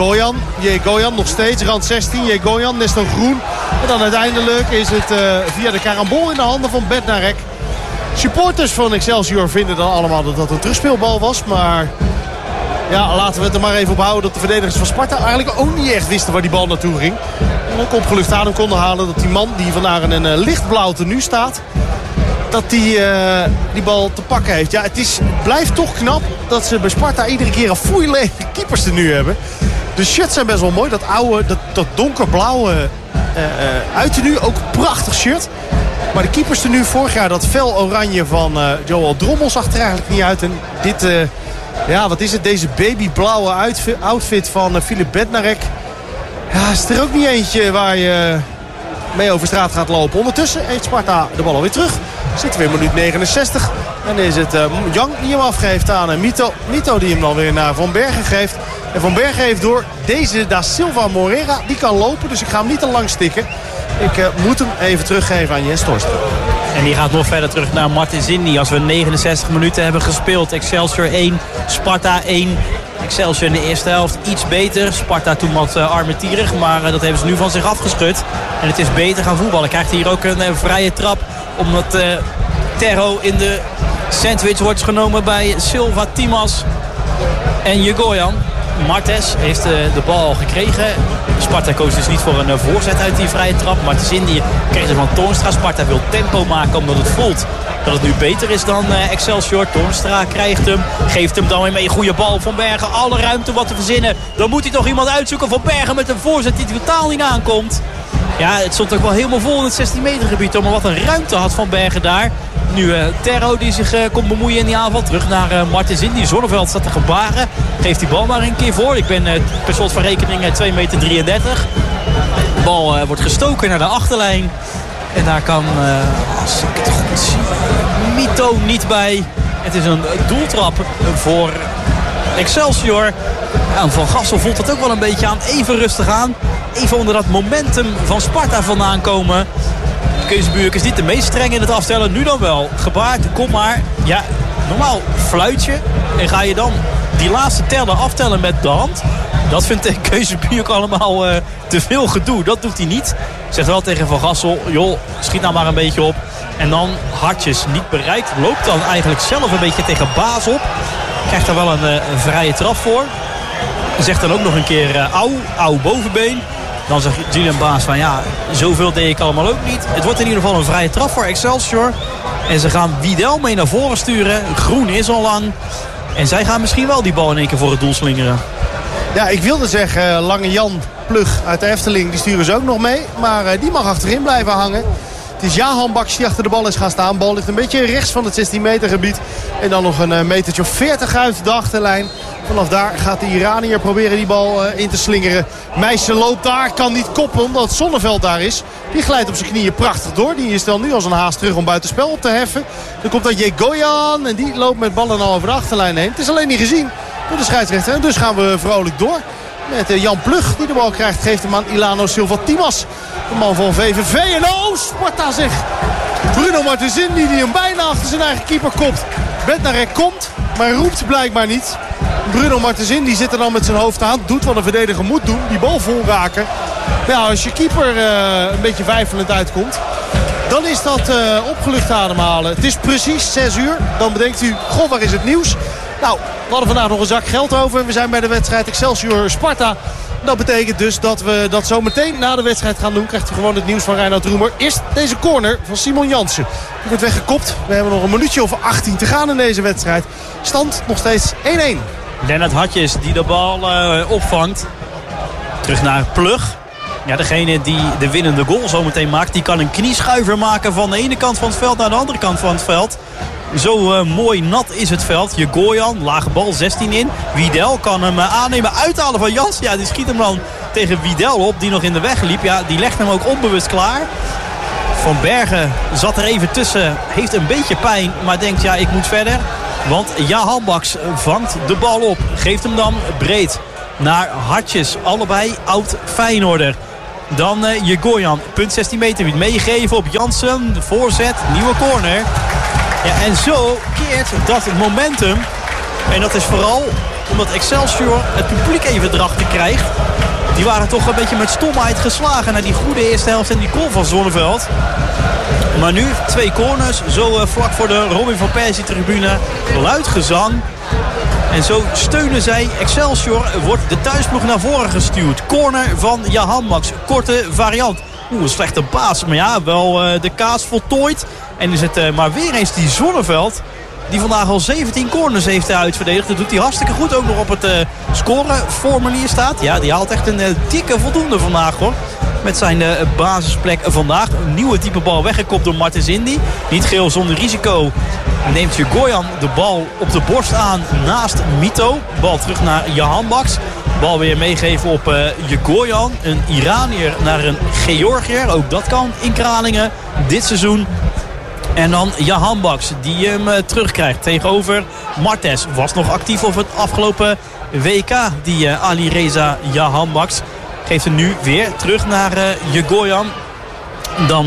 Jegoyan nog steeds. Rand 16. Jegoyan, Nestor Groen. En dan uiteindelijk is het via de karambol in de handen van Bednarek. Supporters van Excelsior vinden dan allemaal dat dat een terugspeelbal was. Maar ja, laten we het er maar even op houden dat de verdedigers van Sparta eigenlijk ook niet echt wisten waar die bal naartoe ging. En ook opgelucht adem konden halen dat die man die vandaag in een lichtblauw tenue staat, dat die bal te pakken heeft. Ja, het blijft toch knap dat ze bij Sparta iedere keer een foeilege keepers tenue hebben. De shirts zijn best wel mooi. Dat donkerblauwe uittenue, ook een prachtig shirt. Maar de keepers tenue vorig jaar, dat fel oranje van Joel Drommel zag er eigenlijk niet uit. En dit, wat is het? Deze babyblauwe outfit van Filip Bednarek. Ja, is er ook niet eentje waar je mee over straat gaat lopen. Ondertussen heeft Sparta de bal alweer terug. Zitten we in minuut 69. En is het Young die hem afgeeft aan Mito. Mito die hem dan weer naar Van Bergen geeft. En Van Bergen heeft door deze Da Silva Moreira. Die kan lopen, dus ik ga hem niet te lang stikken. Ik moet hem even teruggeven aan Jens Torstra. En die gaat nog verder terug naar Martin Zindi. Als we 69 minuten hebben gespeeld. Excelsior 1, Sparta 1. Excelsior in de eerste helft iets beter. Sparta toen wat armetierig, maar dat hebben ze nu van zich afgeschud. En het is beter gaan voetballen. Krijgt hier ook een vrije trap. Omdat Terro in de sandwich wordt genomen bij Silva, Timas en Jegoyan. Martes heeft de bal al gekregen. Sparta koos dus niet voor een voorzet uit die vrije trap. Martens Indy kreeg ze van Toornstra. Sparta wil tempo maken omdat het voelt dat het nu beter is dan Excelsior. Toornstra krijgt hem. Geeft hem dan weer mee. Goede bal. Van Bergen. Alle ruimte wat te verzinnen. Dan moet hij toch iemand uitzoeken. Van Bergen met een voorzet die totaal niet aankomt. Ja, het stond ook wel helemaal vol in het 16 meter gebied. Maar wat een ruimte had Van Bergen daar. Nu Terro die zich komt bemoeien in die aanval. Terug naar Martens Indy. Zonneveld staat te gebaren. Geeft die bal maar een keer voor. Ik ben per slot van rekening 2,33 meter. De bal wordt gestoken naar de achterlijn. En daar kan, als ik het goed zie, Mito niet bij. Het is een doeltrap voor Excelsior. Ja, Van Gassel voelt het ook wel een beetje aan. Even rustig aan. Even onder dat momentum van Sparta vandaan komen. Kees Buurk is niet de meest streng in het aftellen. Nu dan wel. Gebaard, kom maar. Ja, normaal fluitje. En ga je dan die laatste tellen aftellen met de hand. Dat vindt Kees Buurk allemaal te veel gedoe. Dat doet hij niet. Zegt wel tegen Van Gassel. Joh, schiet nou maar een beetje op. En dan Hartjes niet bereikt. Loopt dan eigenlijk zelf een beetje tegen Baas op. Krijgt daar wel een vrije trap voor. Zegt dan ook nog een keer auw bovenbeen. Dan zegt Julian Baas van ja, zoveel deed ik allemaal ook niet. Het wordt in ieder geval een vrije trap voor Excelsior. En ze gaan Wiedel mee naar voren sturen. Groen is al lang. En zij gaan misschien wel die bal in één keer voor het doel slingeren. Ja, ik wilde zeggen Lange Jan Plug uit de Efteling. Die sturen ze ook nog mee. Maar die mag achterin blijven hangen. Het is Jahan Baks die achter de bal is gaan staan. De bal ligt een beetje rechts van het 16 meter gebied. En dan nog een metertje of 40 uit de achterlijn. Vanaf daar gaat de Iranier proberen die bal in te slingeren. Meijsen loopt daar, kan niet koppen omdat Zonneveld daar is. Die glijdt op zijn knieën prachtig door. Die is dan nu als een haas terug om buitenspel op te heffen. Dan komt dat Jegoyan en die loopt met ballen al over de achterlijn heen. Het is alleen niet gezien door de scheidsrechter. En dus gaan we vrolijk door. Met Jan Plug die de bal krijgt, geeft hem aan Ilano Silva Timas. De man van VVV. En Sparta zegt. Bruno Martensin die hem bijna achter zijn eigen keeper kopt. Bednarek komt, maar roept blijkbaar niet. Bruno Martensin die zit er dan met zijn hoofd aan. Doet wat een verdediger moet doen. Die bal vol raken. Nou, als je keeper een beetje weifelend uitkomt, dan is dat opgelucht ademhalen. Het is precies 6 uur. Dan bedenkt u, goh, waar is het nieuws? Nou, we hadden vandaag nog een zak geld over. En we zijn bij de wedstrijd Excelsior-Sparta. Dat betekent dus dat we dat zo meteen na de wedstrijd gaan doen. Krijgt u gewoon het nieuws van Reinoud Roemer. Eerst deze corner van Simon Jansen. Die wordt weggekopt. We hebben nog een minuutje of 18 te gaan in deze wedstrijd. Stand nog steeds 1-1. Lennart Hartjes die de bal opvangt. Terug naar Plug. Ja, degene die de winnende goal zo meteen maakt, die kan een knieschuiver maken van de ene kant van het veld naar de andere kant van het veld. Zo mooi nat is het veld. Jegoyan, lage bal, 16 in. Wiedel kan hem aannemen, uithalen van Jans. Ja, die schiet hem dan tegen Widel op, die nog in de weg liep. Ja, die legt hem ook onbewust klaar. Van Bergen zat er even tussen. Heeft een beetje pijn, maar denkt ja, ik moet verder. Want Jahan Baks vangt de bal op. Geeft hem dan breed naar Hartjes. Allebei oud Feyenoorder. Dan Jegoyan. Punt 16 meter. Wiet meegeven op Jansen. Voorzet. Nieuwe corner. Ja, en zo keert dat momentum. En dat is vooral omdat Excelsior het publiek even erachter krijgt. Die waren toch een beetje met stomheid geslagen naar die goede eerste helft en die goal van Zonneveld. Maar nu 2 corners. Zo vlak voor de Robin van Persie tribune. Luid gezang. En zo steunen zij Excelsior. Wordt de thuisploeg naar voren gestuurd. Corner van Jahan Baks. Korte variant. Een slechte paas. Maar ja, wel de kaas voltooid. En is het maar weer eens die Zonneveld. Die vandaag al 17 corners heeft uitverdedigd. Dat doet hij hartstikke goed. Ook nog op het scoreformulier staat. Ja, die haalt echt een dikke voldoende vandaag hoor. Met zijn basisplek vandaag. Een nieuwe type bal weggekopt door Martens Indy. Niet geheel zonder risico. Neemt Jegoyan de bal op de borst aan naast Mito. Bal terug naar Jahan Baks. Bal weer meegeven op Jegoyan. Een Iranier naar een Georgiër. Ook dat kan in Kralingen dit seizoen. En dan Jahan Baks die hem terugkrijgt tegenover Martes. Was nog actief op het afgelopen WK. Die Alireza Jahan Baks geeft hem nu weer terug naar Jegoyan. Dan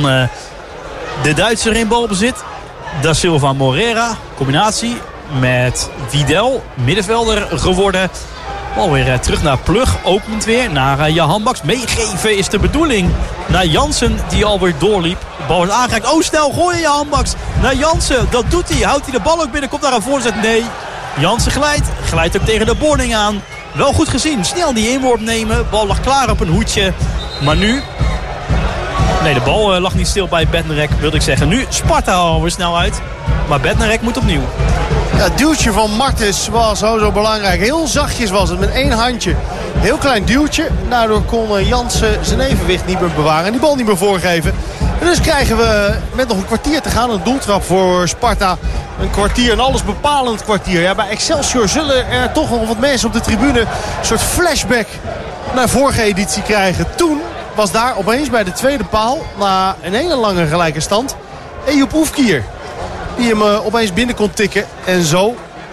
de Duitser in balbezit. Da Silva Moreira. Combinatie met Widel. Middenvelder geworden. Bal weer terug naar Plug. Opent weer naar Jahan Baks. Meegeven is de bedoeling. Naar Jansen die alweer doorliep. De bal wordt aangeraakt. Oh, snel gooien Jahan Baks naar Jansen. Dat doet hij. Houdt hij de bal ook binnen. Komt daar een voorzet. Nee. Jansen glijdt. Glijdt ook tegen de boarding aan. Wel goed gezien. Snel die inworp nemen. Bal lag klaar op een hoedje. Maar nu... Nee, de bal lag niet stil bij Bednarek, wilde ik zeggen. Nu Sparta alweer snel uit. Maar Bednarek moet opnieuw. Ja, het duwtje van Martens was zo belangrijk. Heel zachtjes was het, met 1 handje. Heel klein duwtje. Daardoor kon Jansen zijn evenwicht niet meer bewaren. En die bal niet meer voorgeven. En dus krijgen we met nog een kwartier te gaan een doeltrap voor Sparta. Een kwartier, een alles bepalend kwartier. Ja, bij Excelsior zullen er toch nog wat mensen op de tribune een soort flashback naar vorige editie krijgen. Toen was daar opeens bij de tweede paal, na een hele lange gelijke stand, Eyüp Oefkier. Die hem opeens binnen kon tikken. En zo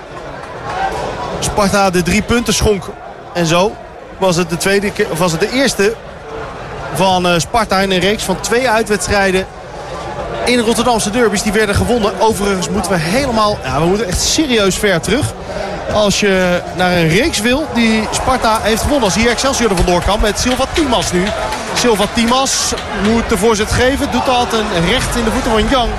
Sparta de 3 punten schonk. En zo was het de eerste van Sparta in een reeks van 2 uitwedstrijden in de Rotterdamse derbies. Die werden gewonnen. Overigens moeten we moeten echt serieus ver terug. Als je naar een reeks wil die Sparta heeft gewonnen. Als hier Excelsior er vandoor kan met Silva Timas nu. Silva Timas moet de voorzet geven. Doet dat een recht in de voeten van Yang.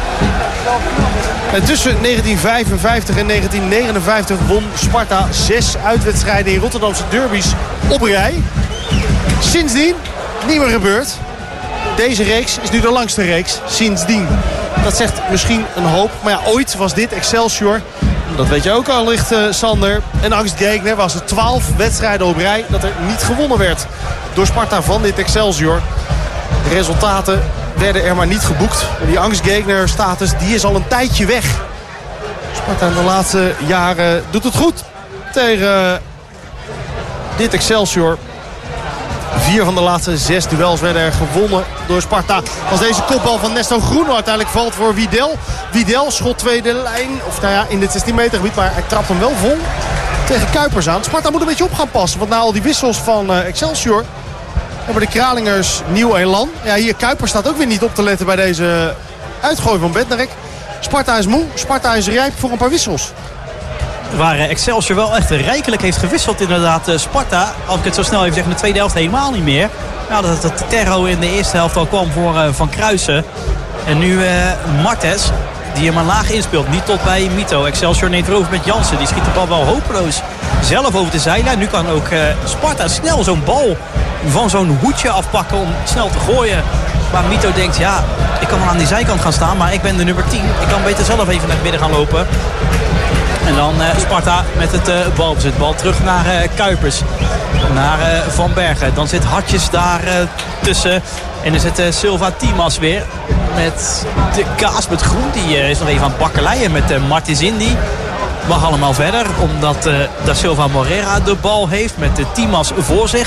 En tussen 1955 en 1959 won Sparta 6 uitwedstrijden in Rotterdamse derbies op rij. Sindsdien niet meer gebeurd. Deze reeks is nu de langste reeks sindsdien. Dat zegt misschien een hoop. Maar ja, ooit was dit Excelsior. Dat weet je ook al licht, Sander. En angstgekner was het 12 wedstrijden op rij dat er niet gewonnen werd door Sparta van dit Excelsior. De resultaten werden er maar niet geboekt. Die angstgekner status die is al een tijdje weg. Sparta in de laatste jaren doet het goed tegen dit Excelsior. 4 van de laatste 6 duels werden er gewonnen door Sparta. Als deze kopbal van Nesto Groen uiteindelijk valt voor Widel. Widel schot tweede lijn. Of nou ja, in dit 16 meter gebied. Maar hij trapt hem wel vol tegen Kuipers aan. Sparta moet een beetje op gaan passen. Want na al die wissels van Excelsior hebben de Kralingers nieuw elan. Ja, hier Kuipers staat ook weer niet op te letten bij deze uitgooi van Bednarek. Sparta is moe. Sparta is rijp voor een paar wissels. Waar Excelsior wel echt rijkelijk heeft gewisseld inderdaad. Sparta, als ik het zo snel even zeg, in de tweede helft helemaal niet meer. Ja, dat het Terro in de eerste helft al kwam voor Van Kruijsen. En nu Martes, die hem maar laag inspeelt. Niet tot bij Mito. Excelsior neemt erover met Jansen. Die schiet de bal wel hopeloos zelf over de zijlijn. Nu kan ook Sparta snel zo'n bal van zo'n hoedje afpakken om snel te gooien. Maar Mito denkt, ja, ik kan wel aan die zijkant gaan staan. Maar ik ben de nummer 10. Ik kan beter zelf even naar het midden gaan lopen. En dan Sparta met het balbezit. Bal terug naar Kuipers. Naar Van Bergen. Dan zit Hartjes daar tussen. En dan zit Silva Timas weer. Met de kaas met groen. Die is nog even aan het bakkeleien met Martins Indy. Mag allemaal verder. Omdat Da Silva Moreira de bal heeft. Met Timas voor zich.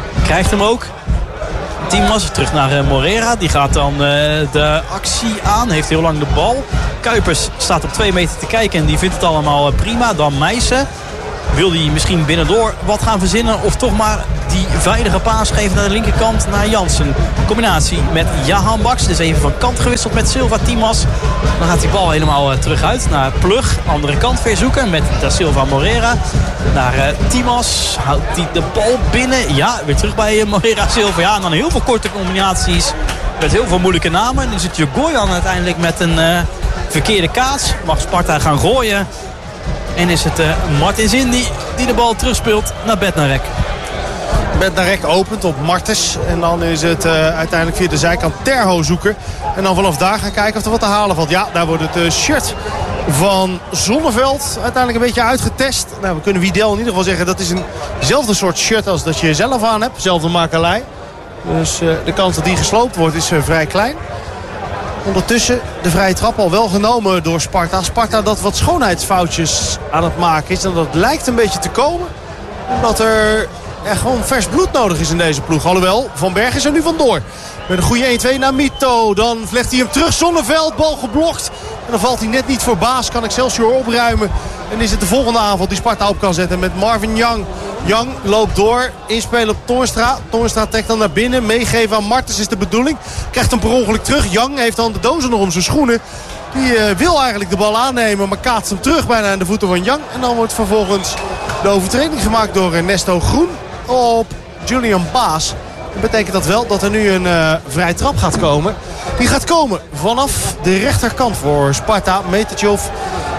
Krijgt hem ook. Timas terug naar Morera. Die gaat dan de actie aan. Heeft heel lang de bal. Kuipers staat op 2 meter te kijken en die vindt het allemaal prima. Dan Meijsen. Wil hij misschien binnendoor wat gaan verzinnen of toch maar die veilige paas geven naar de linkerkant naar Jansen. Combinatie met Jahan Baks. Dus even van kant gewisseld met Silva Timas. Dan gaat die bal helemaal terug uit naar Plug. Andere kant weer zoeken met Da Silva Morera. Naar Timas. Houdt hij de bal binnen. Ja, weer terug bij Morera Silva. Ja, en dan heel veel korte combinaties met heel veel moeilijke namen. Dan is het Jegoyan uiteindelijk met een verkeerde kaats. Mag Sparta gaan gooien. En is het Martin Zindi die de bal terugspeelt naar Bednarek. Bednarek opent op Martens. En dan is het uiteindelijk via de zijkant Terho zoeken. En dan vanaf daar gaan kijken of er wat te halen valt. Ja, daar wordt het shirt van Zonneveld uiteindelijk een beetje uitgetest. Nou, we kunnen Wiedel in ieder geval zeggen dat is eenzelfde soort shirt als dat je zelf aan hebt. Zelfde makelij. Dus de kans dat die gesloopt wordt is vrij klein. Ondertussen de vrije trap al wel genomen door Sparta. Sparta dat wat schoonheidsfoutjes aan het maken is. En dat lijkt een beetje te komen. Omdat er gewoon vers bloed nodig is in deze ploeg. Alhoewel, Van Berg is er nu vandoor. Met een goede 1-2 naar Mito. Dan vlecht hij hem terug. Zonneveld, bal geblokt. En dan valt hij net niet voor Baas. Kan Excelsior opruimen. En is het de volgende aanval die Sparta op kan zetten met Marvin Young. Young loopt door. Inspelen op Toornstra. Toornstra trekt dan naar binnen. Meegeven aan Martens is de bedoeling. Krijgt hem per ongeluk terug. Young heeft dan de dozen nog om zijn schoenen. Die wil eigenlijk de bal aannemen. Maar kaatst hem terug bijna aan de voeten van Young. En dan wordt vervolgens de overtreding gemaakt door Nesto Groen op Julian Baas. Dat betekent dat wel dat er nu een vrije trap gaat komen. Die gaat komen vanaf de rechterkant voor Sparta. Metertje of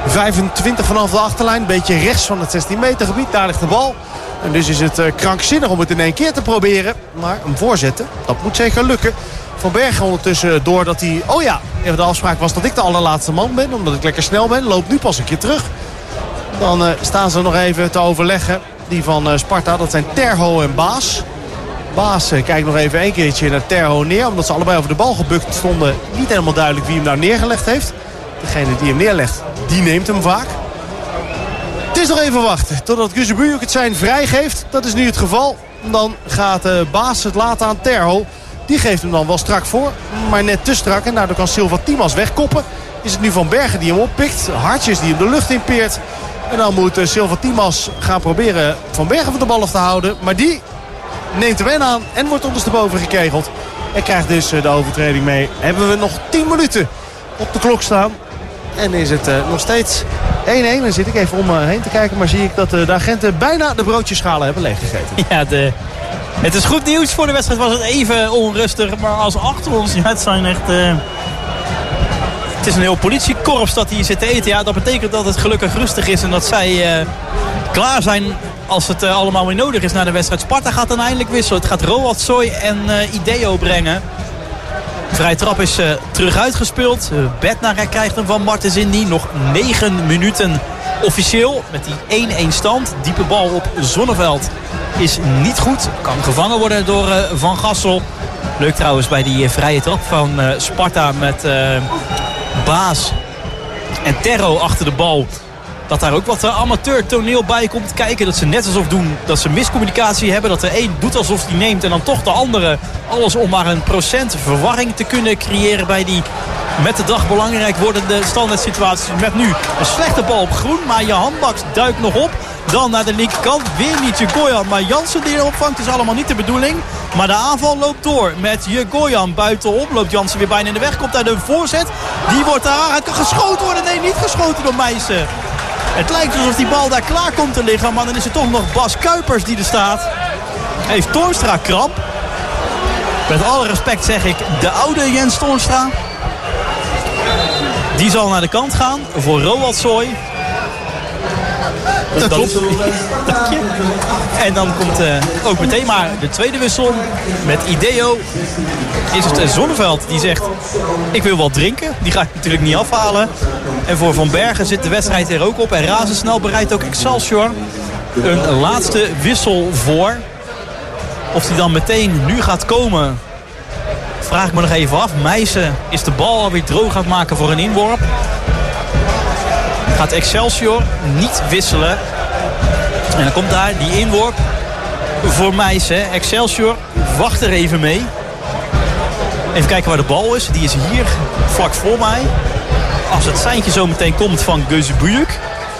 25 vanaf de achterlijn. Beetje rechts van het 16 meter gebied. Daar ligt de bal. En dus is het krankzinnig om het in één keer te proberen. Maar hem voorzetten, dat moet zeker lukken. Van Bergen ondertussen doordat hij... Oh ja, de afspraak was dat ik de allerlaatste man ben. Omdat ik lekker snel ben. Loopt nu pas een keer terug. Dan staan ze nog even te overleggen. Die van Sparta, dat zijn Terho en Baas. Baas kijkt nog even een keertje naar Terho neer. Omdat ze allebei over de bal gebukt stonden. Niet helemaal duidelijk wie hem nou neergelegd heeft. Degene die hem neerlegt, die neemt hem vaak. Het is nog even wachten totdat Guzebujuk het zijn vrijgeeft. Dat is nu het geval. Dan gaat Baas het laten aan Terho. Die geeft hem dan wel strak voor. Maar net te strak. En daardoor kan Silva Timas wegkoppen. Is het nu Van Bergen die hem oppikt. Hartjes die hem de lucht inpeert. En dan moet Silva Timas gaan proberen Van Bergen van de bal af te houden. Maar die neemt hem en aan en wordt ondersteboven gekegeld. En krijgt dus de overtreding mee. Hebben we nog 10 minuten op de klok staan. En is het nog steeds 1-1. Dan zit ik even om me heen te kijken. Maar zie ik dat de agenten bijna de broodjeschalen hebben leeggegeten. Ja, het is goed nieuws. Voor de wedstrijd was het even onrustig. Maar als achter ons, ja, het zijn echt... Het is een heel politiekorps dat hier zit te eten. Ja, dat betekent dat het gelukkig rustig is. En dat zij klaar zijn als het allemaal weer nodig is naar de wedstrijd. Sparta gaat dan eindelijk wisselen. Het gaat Roald Soy en Ideo brengen. De vrije trap is terug uitgespeeld. Bednarek krijgt hem van Martens Indy. Nog 9 minuten officieel. Met die 1-1 stand. Diepe bal op Zonneveld is niet goed. Kan gevangen worden door Van Gassel. Leuk trouwens bij die vrije trap van Sparta met Baas en Terho achter de bal. Dat daar ook wat amateur toneel bij komt kijken. Dat ze net alsof doen dat ze miscommunicatie hebben. Dat de een doet alsof hij neemt en dan toch de andere. Alles om maar een procent verwarring te kunnen creëren bij die met de dag belangrijk wordende standaard situaties. Met nu een slechte bal op Groen. Maar Jahan Baks duikt nog op. Dan naar de linkerkant. Weer niet Jegoyan. Maar Jansen die er opvangt is allemaal niet de bedoeling. Maar de aanval loopt door met Jegoyan buitenop. Loopt Jansen weer bijna in de weg. Komt daar de voorzet. Die wordt daar. Het kan geschoten worden. Nee, niet geschoten door Meijsen. Het lijkt alsof die bal daar klaar komt te liggen. Maar dan is het toch nog Bas Kuipers die er staat. Heeft Toornstra kramp. Met alle respect zeg ik de oude Jens Toornstra. Die zal naar de kant gaan voor Roald Soy. Dat klopt. Dank je. En dan komt ook meteen maar de tweede wissel met Ideo. Is het Zonneveld die zegt, ik wil wat drinken. Die ga ik natuurlijk niet afhalen. En voor Van Bergen zit de wedstrijd er ook op. En razendsnel bereidt ook Excelsior een laatste wissel voor. Of die dan meteen nu gaat komen, vraag ik me nog even af. Meijsen is de bal alweer droog gaat maken voor een inworp. Gaat Excelsior niet wisselen. En dan komt daar die inworp voor Meijsen. Excelsior wacht er even mee. Even kijken waar de bal is. Die is hier, vlak voor mij. Als het seintje zo meteen komt van Gözebuyük.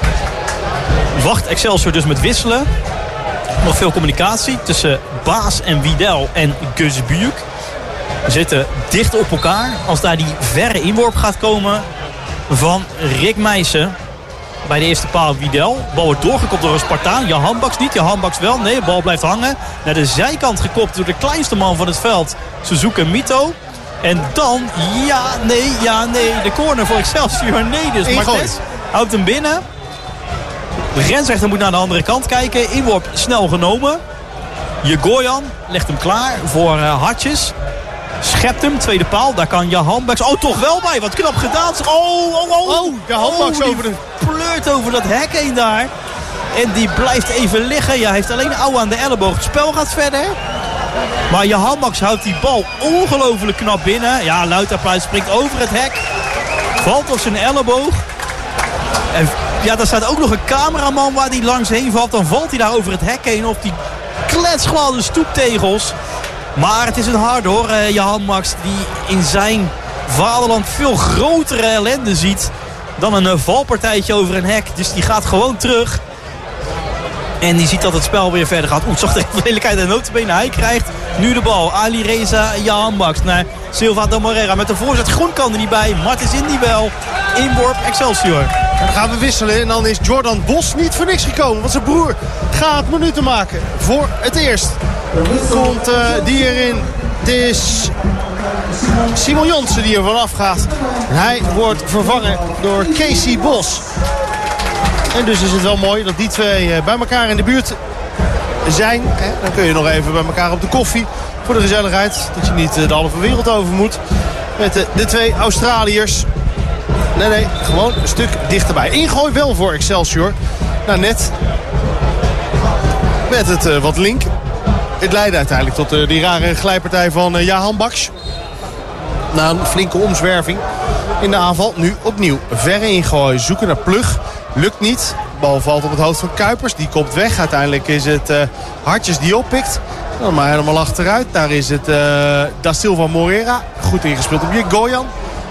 Wacht Excelsior dus met wisselen. Nog veel communicatie tussen Baas en Wiedel en Gözebuyük. We zitten dicht op elkaar. Als daar die verre inworp gaat komen van Rick Meijsen. Bij de eerste paal Wiedel. De bal wordt doorgekopt door een Spartaan. Jahan Baks niet, Jahan Baks wel. Nee, de bal blijft hangen. Naar de zijkant gekopt door de kleinste man van het veld. Suzuki Mito. En dan, ja, nee. De corner voor Excelsior. Nee, dus Martes houdt hem binnen. De grensrechter moet naar de andere kant kijken. Inworp snel genomen. Jegoyan legt hem klaar voor Hartjes. Schept hem, tweede paal. Daar kan Jahan Baks. Oh, toch wel bij. Wat knap gedaan. Jahan Baks over de... pleurt over dat hek heen daar. En die blijft even liggen. Ja, heeft alleen ouwe aan de elleboog. Het spel gaat verder. Maar Jahan Baks houdt die bal ongelooflijk knap binnen. Ja, Luitapluis springt over het hek. Valt op zijn elleboog. En ja, daar staat ook nog een cameraman waar die langs heen valt. Dan valt hij daar over het hek heen op die kletsgladde stoeptegels. Maar het is een hard hoor, Jahan Baks, die in zijn vaderland veel grotere ellende ziet dan een valpartijtje over een hek. Dus die gaat gewoon terug. En die ziet dat het spel weer verder gaat. Zag de lelijkheid en notabene. Hij krijgt nu de bal. Ali Reza, Jahan Baks naar Silva de Moreira. Met de voorzet Groen kan er niet bij. Martens in die wel. Inworp Excelsior. En dan gaan we wisselen. En dan is Jordan Bos niet voor niks gekomen. Want zijn broer gaat minuten maken. Voor het eerst komt die erin. Het is Simon Jonsen die er vanaf gaat. En hij wordt vervangen door Casey Bos. En dus is het wel mooi dat die twee bij elkaar in de buurt zijn. Dan kun je nog even bij elkaar op de koffie voor de gezelligheid. Dat je niet de halve wereld over moet. Met de twee Australiërs. Nee, gewoon een stuk dichterbij. Ingooi wel voor Excelsior. Nou, net met het wat link. Het leidde uiteindelijk tot die rare glijpartij van Jahan Baks. Na een flinke omzwerving in de aanval. Nu opnieuw verre ingooi. Zoeken naar Plug. Lukt niet. De bal valt op het hoofd van Kuipers. Die komt weg. Uiteindelijk is het Hartjes die oppikt. Dan maar helemaal achteruit. Daar is het Da Silva Moreira. Goed ingespeeld op Jegoyan.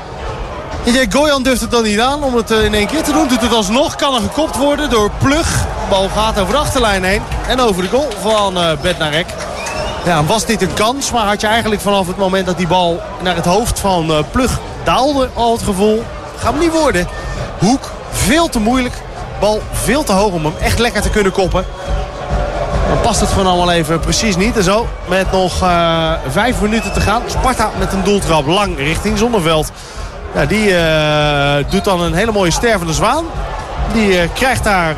Jegoyan durft het dan niet aan om het in één keer te doen. Doet het alsnog. Kan er gekopt worden door Plug. De bal gaat over de achterlijn heen. En over de goal van Bednarek. Ja, was dit een kans. Maar had je eigenlijk vanaf het moment dat die bal naar het hoofd van Plug daalde al het gevoel. Gaat hem niet worden. Hoek. Veel te moeilijk. Bal veel te hoog om hem echt lekker te kunnen koppen. Dan past het van allemaal even precies niet. En zo, met nog 5 minuten te gaan. Sparta met een doeltrap lang richting Zonneveld. Ja, die doet dan een hele mooie stervende zwaan. Die krijgt daar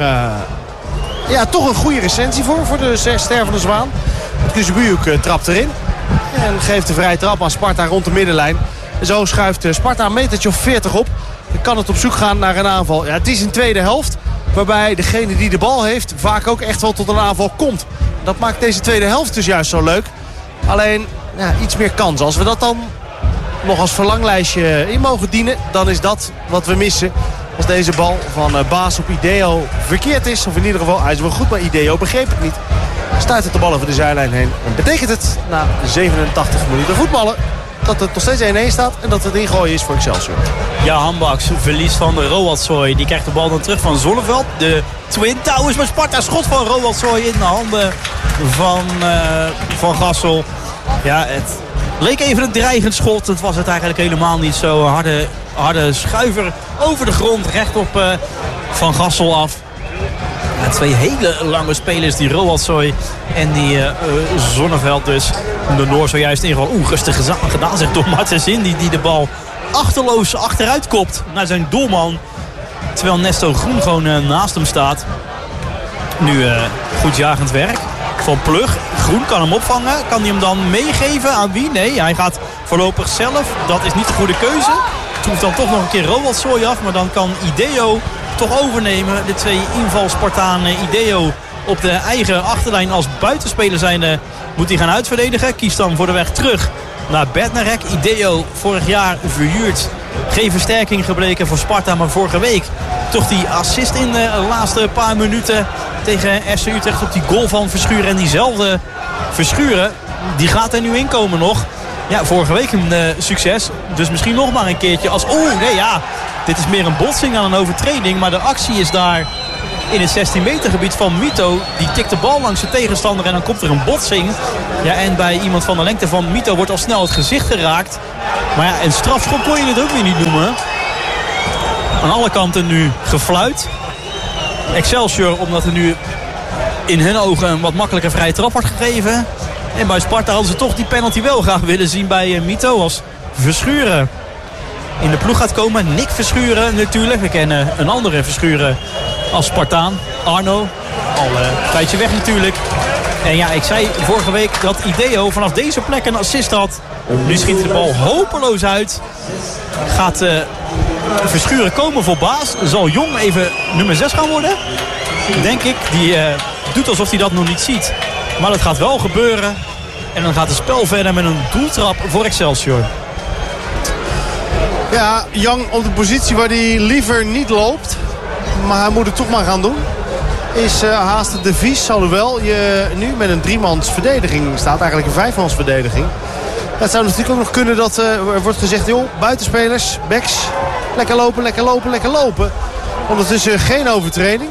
toch een goede recensie voor de stervende zwaan. Gözebuyük trapt erin. En geeft de vrije trap aan Sparta rond de middenlijn. En zo schuift Sparta een metertje of 40 op. Dan kan het op zoek gaan naar een aanval. Ja, het is een tweede helft. Waarbij degene die de bal heeft vaak ook echt wel tot een aanval komt. Dat maakt deze tweede helft dus juist zo leuk. Alleen iets meer kans. Als we dat dan nog als verlanglijstje in mogen dienen, dan is dat wat we missen. Als deze bal van Baas op Ideo verkeerd is. Of in ieder geval, hij is wel goed, maar Ideo begreep het niet. Stuit het de bal over de zijlijn heen. En betekent het na 87 minuten voetballen dat het nog steeds 1-1 staat en dat het ingooien is voor Excelsior. Jahan Baks verlies van de Roaldsoy. Die krijgt de bal dan terug van Zonneveld. De Twin Towers bij Sparta. Schot van Roaldsoy in de handen van Gassel. Ja, het leek even een dreigend schot. Het was het eigenlijk helemaal niet zo. Harde schuiver over de grond. Recht op Van Gassel af. Ja, twee hele lange spelers, die Roaldsoy en die Zonneveld dus. De Noor zojuist ingeval. Rustig gedaan, zegt door Martens Indy, die de bal achterloos achteruit kopt naar zijn doelman. Terwijl Nesto Groen gewoon naast hem staat. Nu goed jagend werk van Plug. Groen kan hem opvangen. Kan hij hem dan meegeven aan wie? Nee, hij gaat voorlopig zelf. Dat is niet de goede keuze. Het hoeft dan toch nog een keer Roaldsoy af. Maar dan kan Ideo toch overnemen. De twee invalspartanen. Ideo op de eigen achterlijn als buitenspeler zijnde moet hij gaan uitverdedigen. Kiest dan voor de weg terug naar Bednarek. Ideo vorig jaar verhuurd. Geen versterking gebleken voor Sparta. Maar vorige week toch die assist in de laatste paar minuten. tegen FC Utrecht op die goal van Verschuren. En diezelfde Verschuren, die gaat er nu inkomen nog. Ja, vorige week een succes. Dus misschien nog maar een keertje als... dit is meer een botsing dan een overtreding. Maar de actie is daar in het 16 meter gebied van Mito. Die tikt de bal langs de tegenstander en dan komt er een botsing. Ja, en bij iemand van de lengte van Mito wordt al snel het gezicht geraakt. Maar ja, een strafschop kon je het ook weer niet noemen. Aan alle kanten nu gefluit. Excelsior, omdat er nu in hun ogen een wat makkelijker vrije trap wordt gegeven. En bij Sparta hadden ze toch die penalty wel graag willen zien bij Mito. Als Verschuren in de ploeg gaat komen. Nick Verschuren natuurlijk. We kennen een andere Verschuren als Spartaan. Arno. Al een tijdje weg natuurlijk. En ja, ik zei vorige week dat Ideo vanaf deze plek een assist had. Nu schiet hij de bal hopeloos uit. Gaat Verschuren komen voor baas. Zal Jong even nummer 6 gaan worden? Denk ik. Die doet alsof hij dat nog niet ziet. Maar dat gaat wel gebeuren. En dan gaat het spel verder met een doeltrap voor Excelsior. Ja, Jong op de positie waar hij liever niet loopt. Maar hij moet het toch maar gaan doen. Is haast het devies. Alhoewel je nu met een 3-mans verdediging staat. Eigenlijk een 5-mans verdediging. Het zou natuurlijk ook nog kunnen dat er wordt gezegd... joh, buitenspelers, backs, lekker lopen, lekker lopen, lekker lopen. Ondertussen geen overtreding.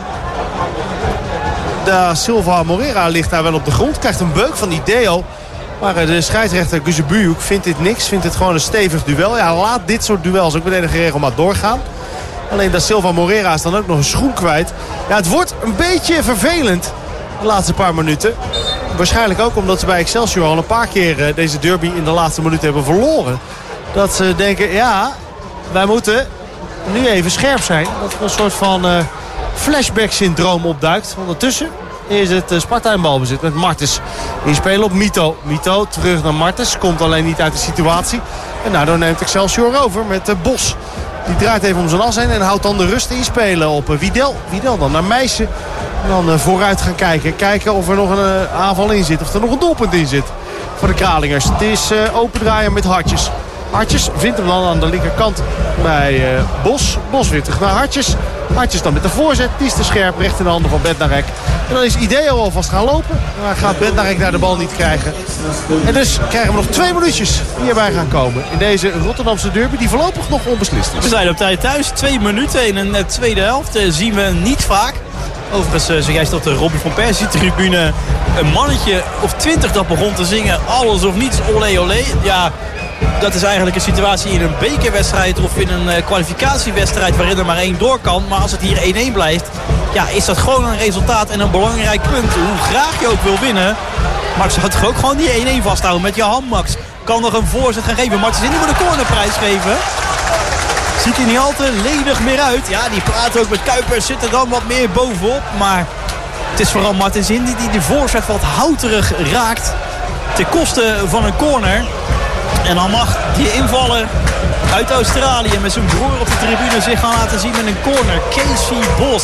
Da Silva Moreira ligt daar wel op de grond. Krijgt een beuk van Ideo. Maar de scheidsrechter Guzebujuk vindt dit niks. Vindt het gewoon een stevig duel. Ja, laat dit soort duels ook met enige regelmaat doorgaan. Alleen Da Silva Moreira is dan ook nog een schoen kwijt. Ja, het wordt een beetje vervelend de laatste paar minuten. Waarschijnlijk ook omdat ze bij Excelsior al een paar keer deze derby in de laatste minuten hebben verloren. Dat ze denken, ja, wij moeten nu even scherp zijn. Dat er een soort van flashback-syndroom opduikt. Ondertussen is het Sparta in balbezit met Martens. Inspelen op Mito. Mito terug naar Martens. Komt alleen niet uit de situatie. En daardoor neemt Excelsior over met Bos. Die draait even om zijn as heen en houdt dan de rust inspelen op Widel. Widel dan naar Meijsen. En dan vooruit gaan kijken. Kijken of er nog een aanval in zit. Of er nog een doelpunt in zit voor de Kralingers. Het is open draaien met Hartjes. Hartjes vindt hem dan aan de linkerkant bij Bos. Bos weer terug naar Hartjes. Hartjes dan met de voorzet. Die is te scherp. Recht in de handen van Bednarek. En dan is Ideo alvast gaan lopen. Maar gaat Bednarek daar de bal niet krijgen. En dus krijgen we nog 2 minuutjes die hierbij gaan komen. In deze Rotterdamse derby die voorlopig nog onbeslist is. We zijn op tijd thuis. 2 minuten in een tweede helft. Zien we niet vaak. Overigens zeg jij op de Robbie van Persie tribune een mannetje of 20 dat begon te zingen. Alles of niets, olé olé. Ja, dat is eigenlijk een situatie in een bekerwedstrijd of in een kwalificatiewedstrijd waarin er maar 1 door kan. Maar als het hier 1-1 blijft, ja, is dat gewoon een resultaat en een belangrijk punt. Hoe graag je ook wil winnen. Maar ze had toch ook gewoon die 1-1 vasthouden met Johan Max. Kan nog een voorzet gaan geven. Martens Indy moet een cornerprijs geven. Ziet hij niet al te ledig meer uit. Ja, die praat ook met Kuipers. Zit er dan wat meer bovenop. Maar het is vooral Martens Indy die de voorzet wat houterig raakt. Ten koste van een corner. En dan mag die invaller uit Australië met zijn broer op de tribune zich gaan laten zien met een corner. Casey Bos.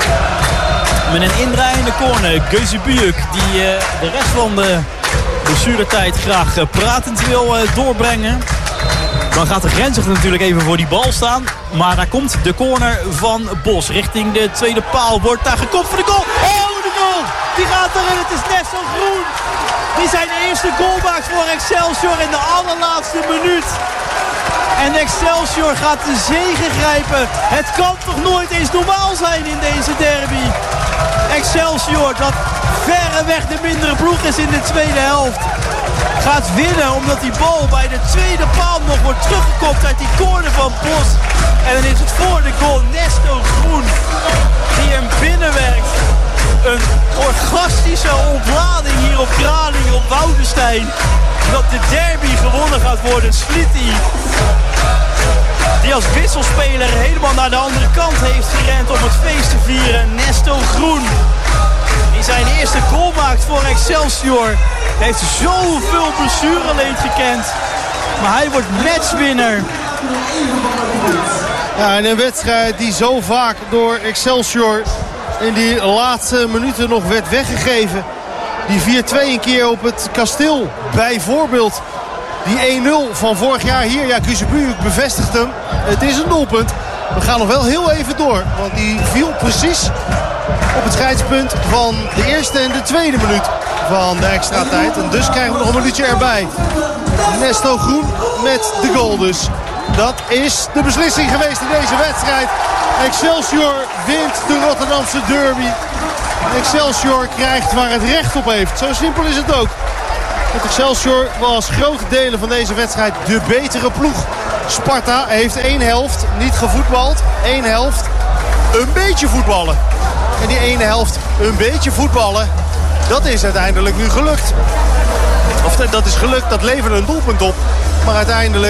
Met een indraaiende corner. Guzebujuk die de rest van de blessuretijd graag pratend wil doorbrengen. Dan gaat de grensrechter natuurlijk even voor die bal staan. Maar daar komt de corner van Bos. Richting de tweede paal wordt daar gekopt voor de goal. Oh, de goal! Die gaat erin. Het is Nestor Groen. Die zijn eerste goal maakt voor Excelsior in de allerlaatste minuut. En Excelsior gaat de zege grijpen. Het kan toch nooit eens normaal zijn in deze derby. Excelsior, dat verreweg de mindere ploeg is in de tweede helft, gaat winnen omdat die bal bij de tweede paal nog wordt teruggekopt uit die corner van Bos. En dan is het voor de goal Nestor Groen die hem binnenwerkt. Een orgastische ontlading hier op Kralingen, op Woudenstein. Dat de derby gewonnen gaat worden. Slitty, die als wisselspeler helemaal naar de andere kant heeft gerend om het feest te vieren. Nestor Groen, die zijn eerste goal maakt voor Excelsior. Hij heeft zoveel blessureleed gekend. Maar hij wordt matchwinner. Ja, in een wedstrijd die zo vaak door Excelsior in die laatste minuten nog werd weggegeven. Die 4-2 een keer op het Kasteel. Bijvoorbeeld die 1-0 van vorig jaar hier. Ja, Guzebujuk bevestigt hem. Het is een doelpunt. We gaan nog wel heel even door. Want die viel precies op het scheidspunt van de eerste en de tweede minuut van de extra tijd. En dus krijgen we nog een minuutje erbij. Nesto Groen met de goal dus. Dat is de beslissing geweest in deze wedstrijd. Excelsior wint de Rotterdamse derby. Excelsior krijgt waar het recht op heeft. Zo simpel is het ook. Want Excelsior was grote delen van deze wedstrijd de betere ploeg. Sparta heeft 1 helft niet gevoetbald. 1 helft een beetje voetballen. En die 1 helft een beetje voetballen, dat is uiteindelijk nu gelukt. Of dat is gelukt, dat leverde een doelpunt op. Maar uiteindelijk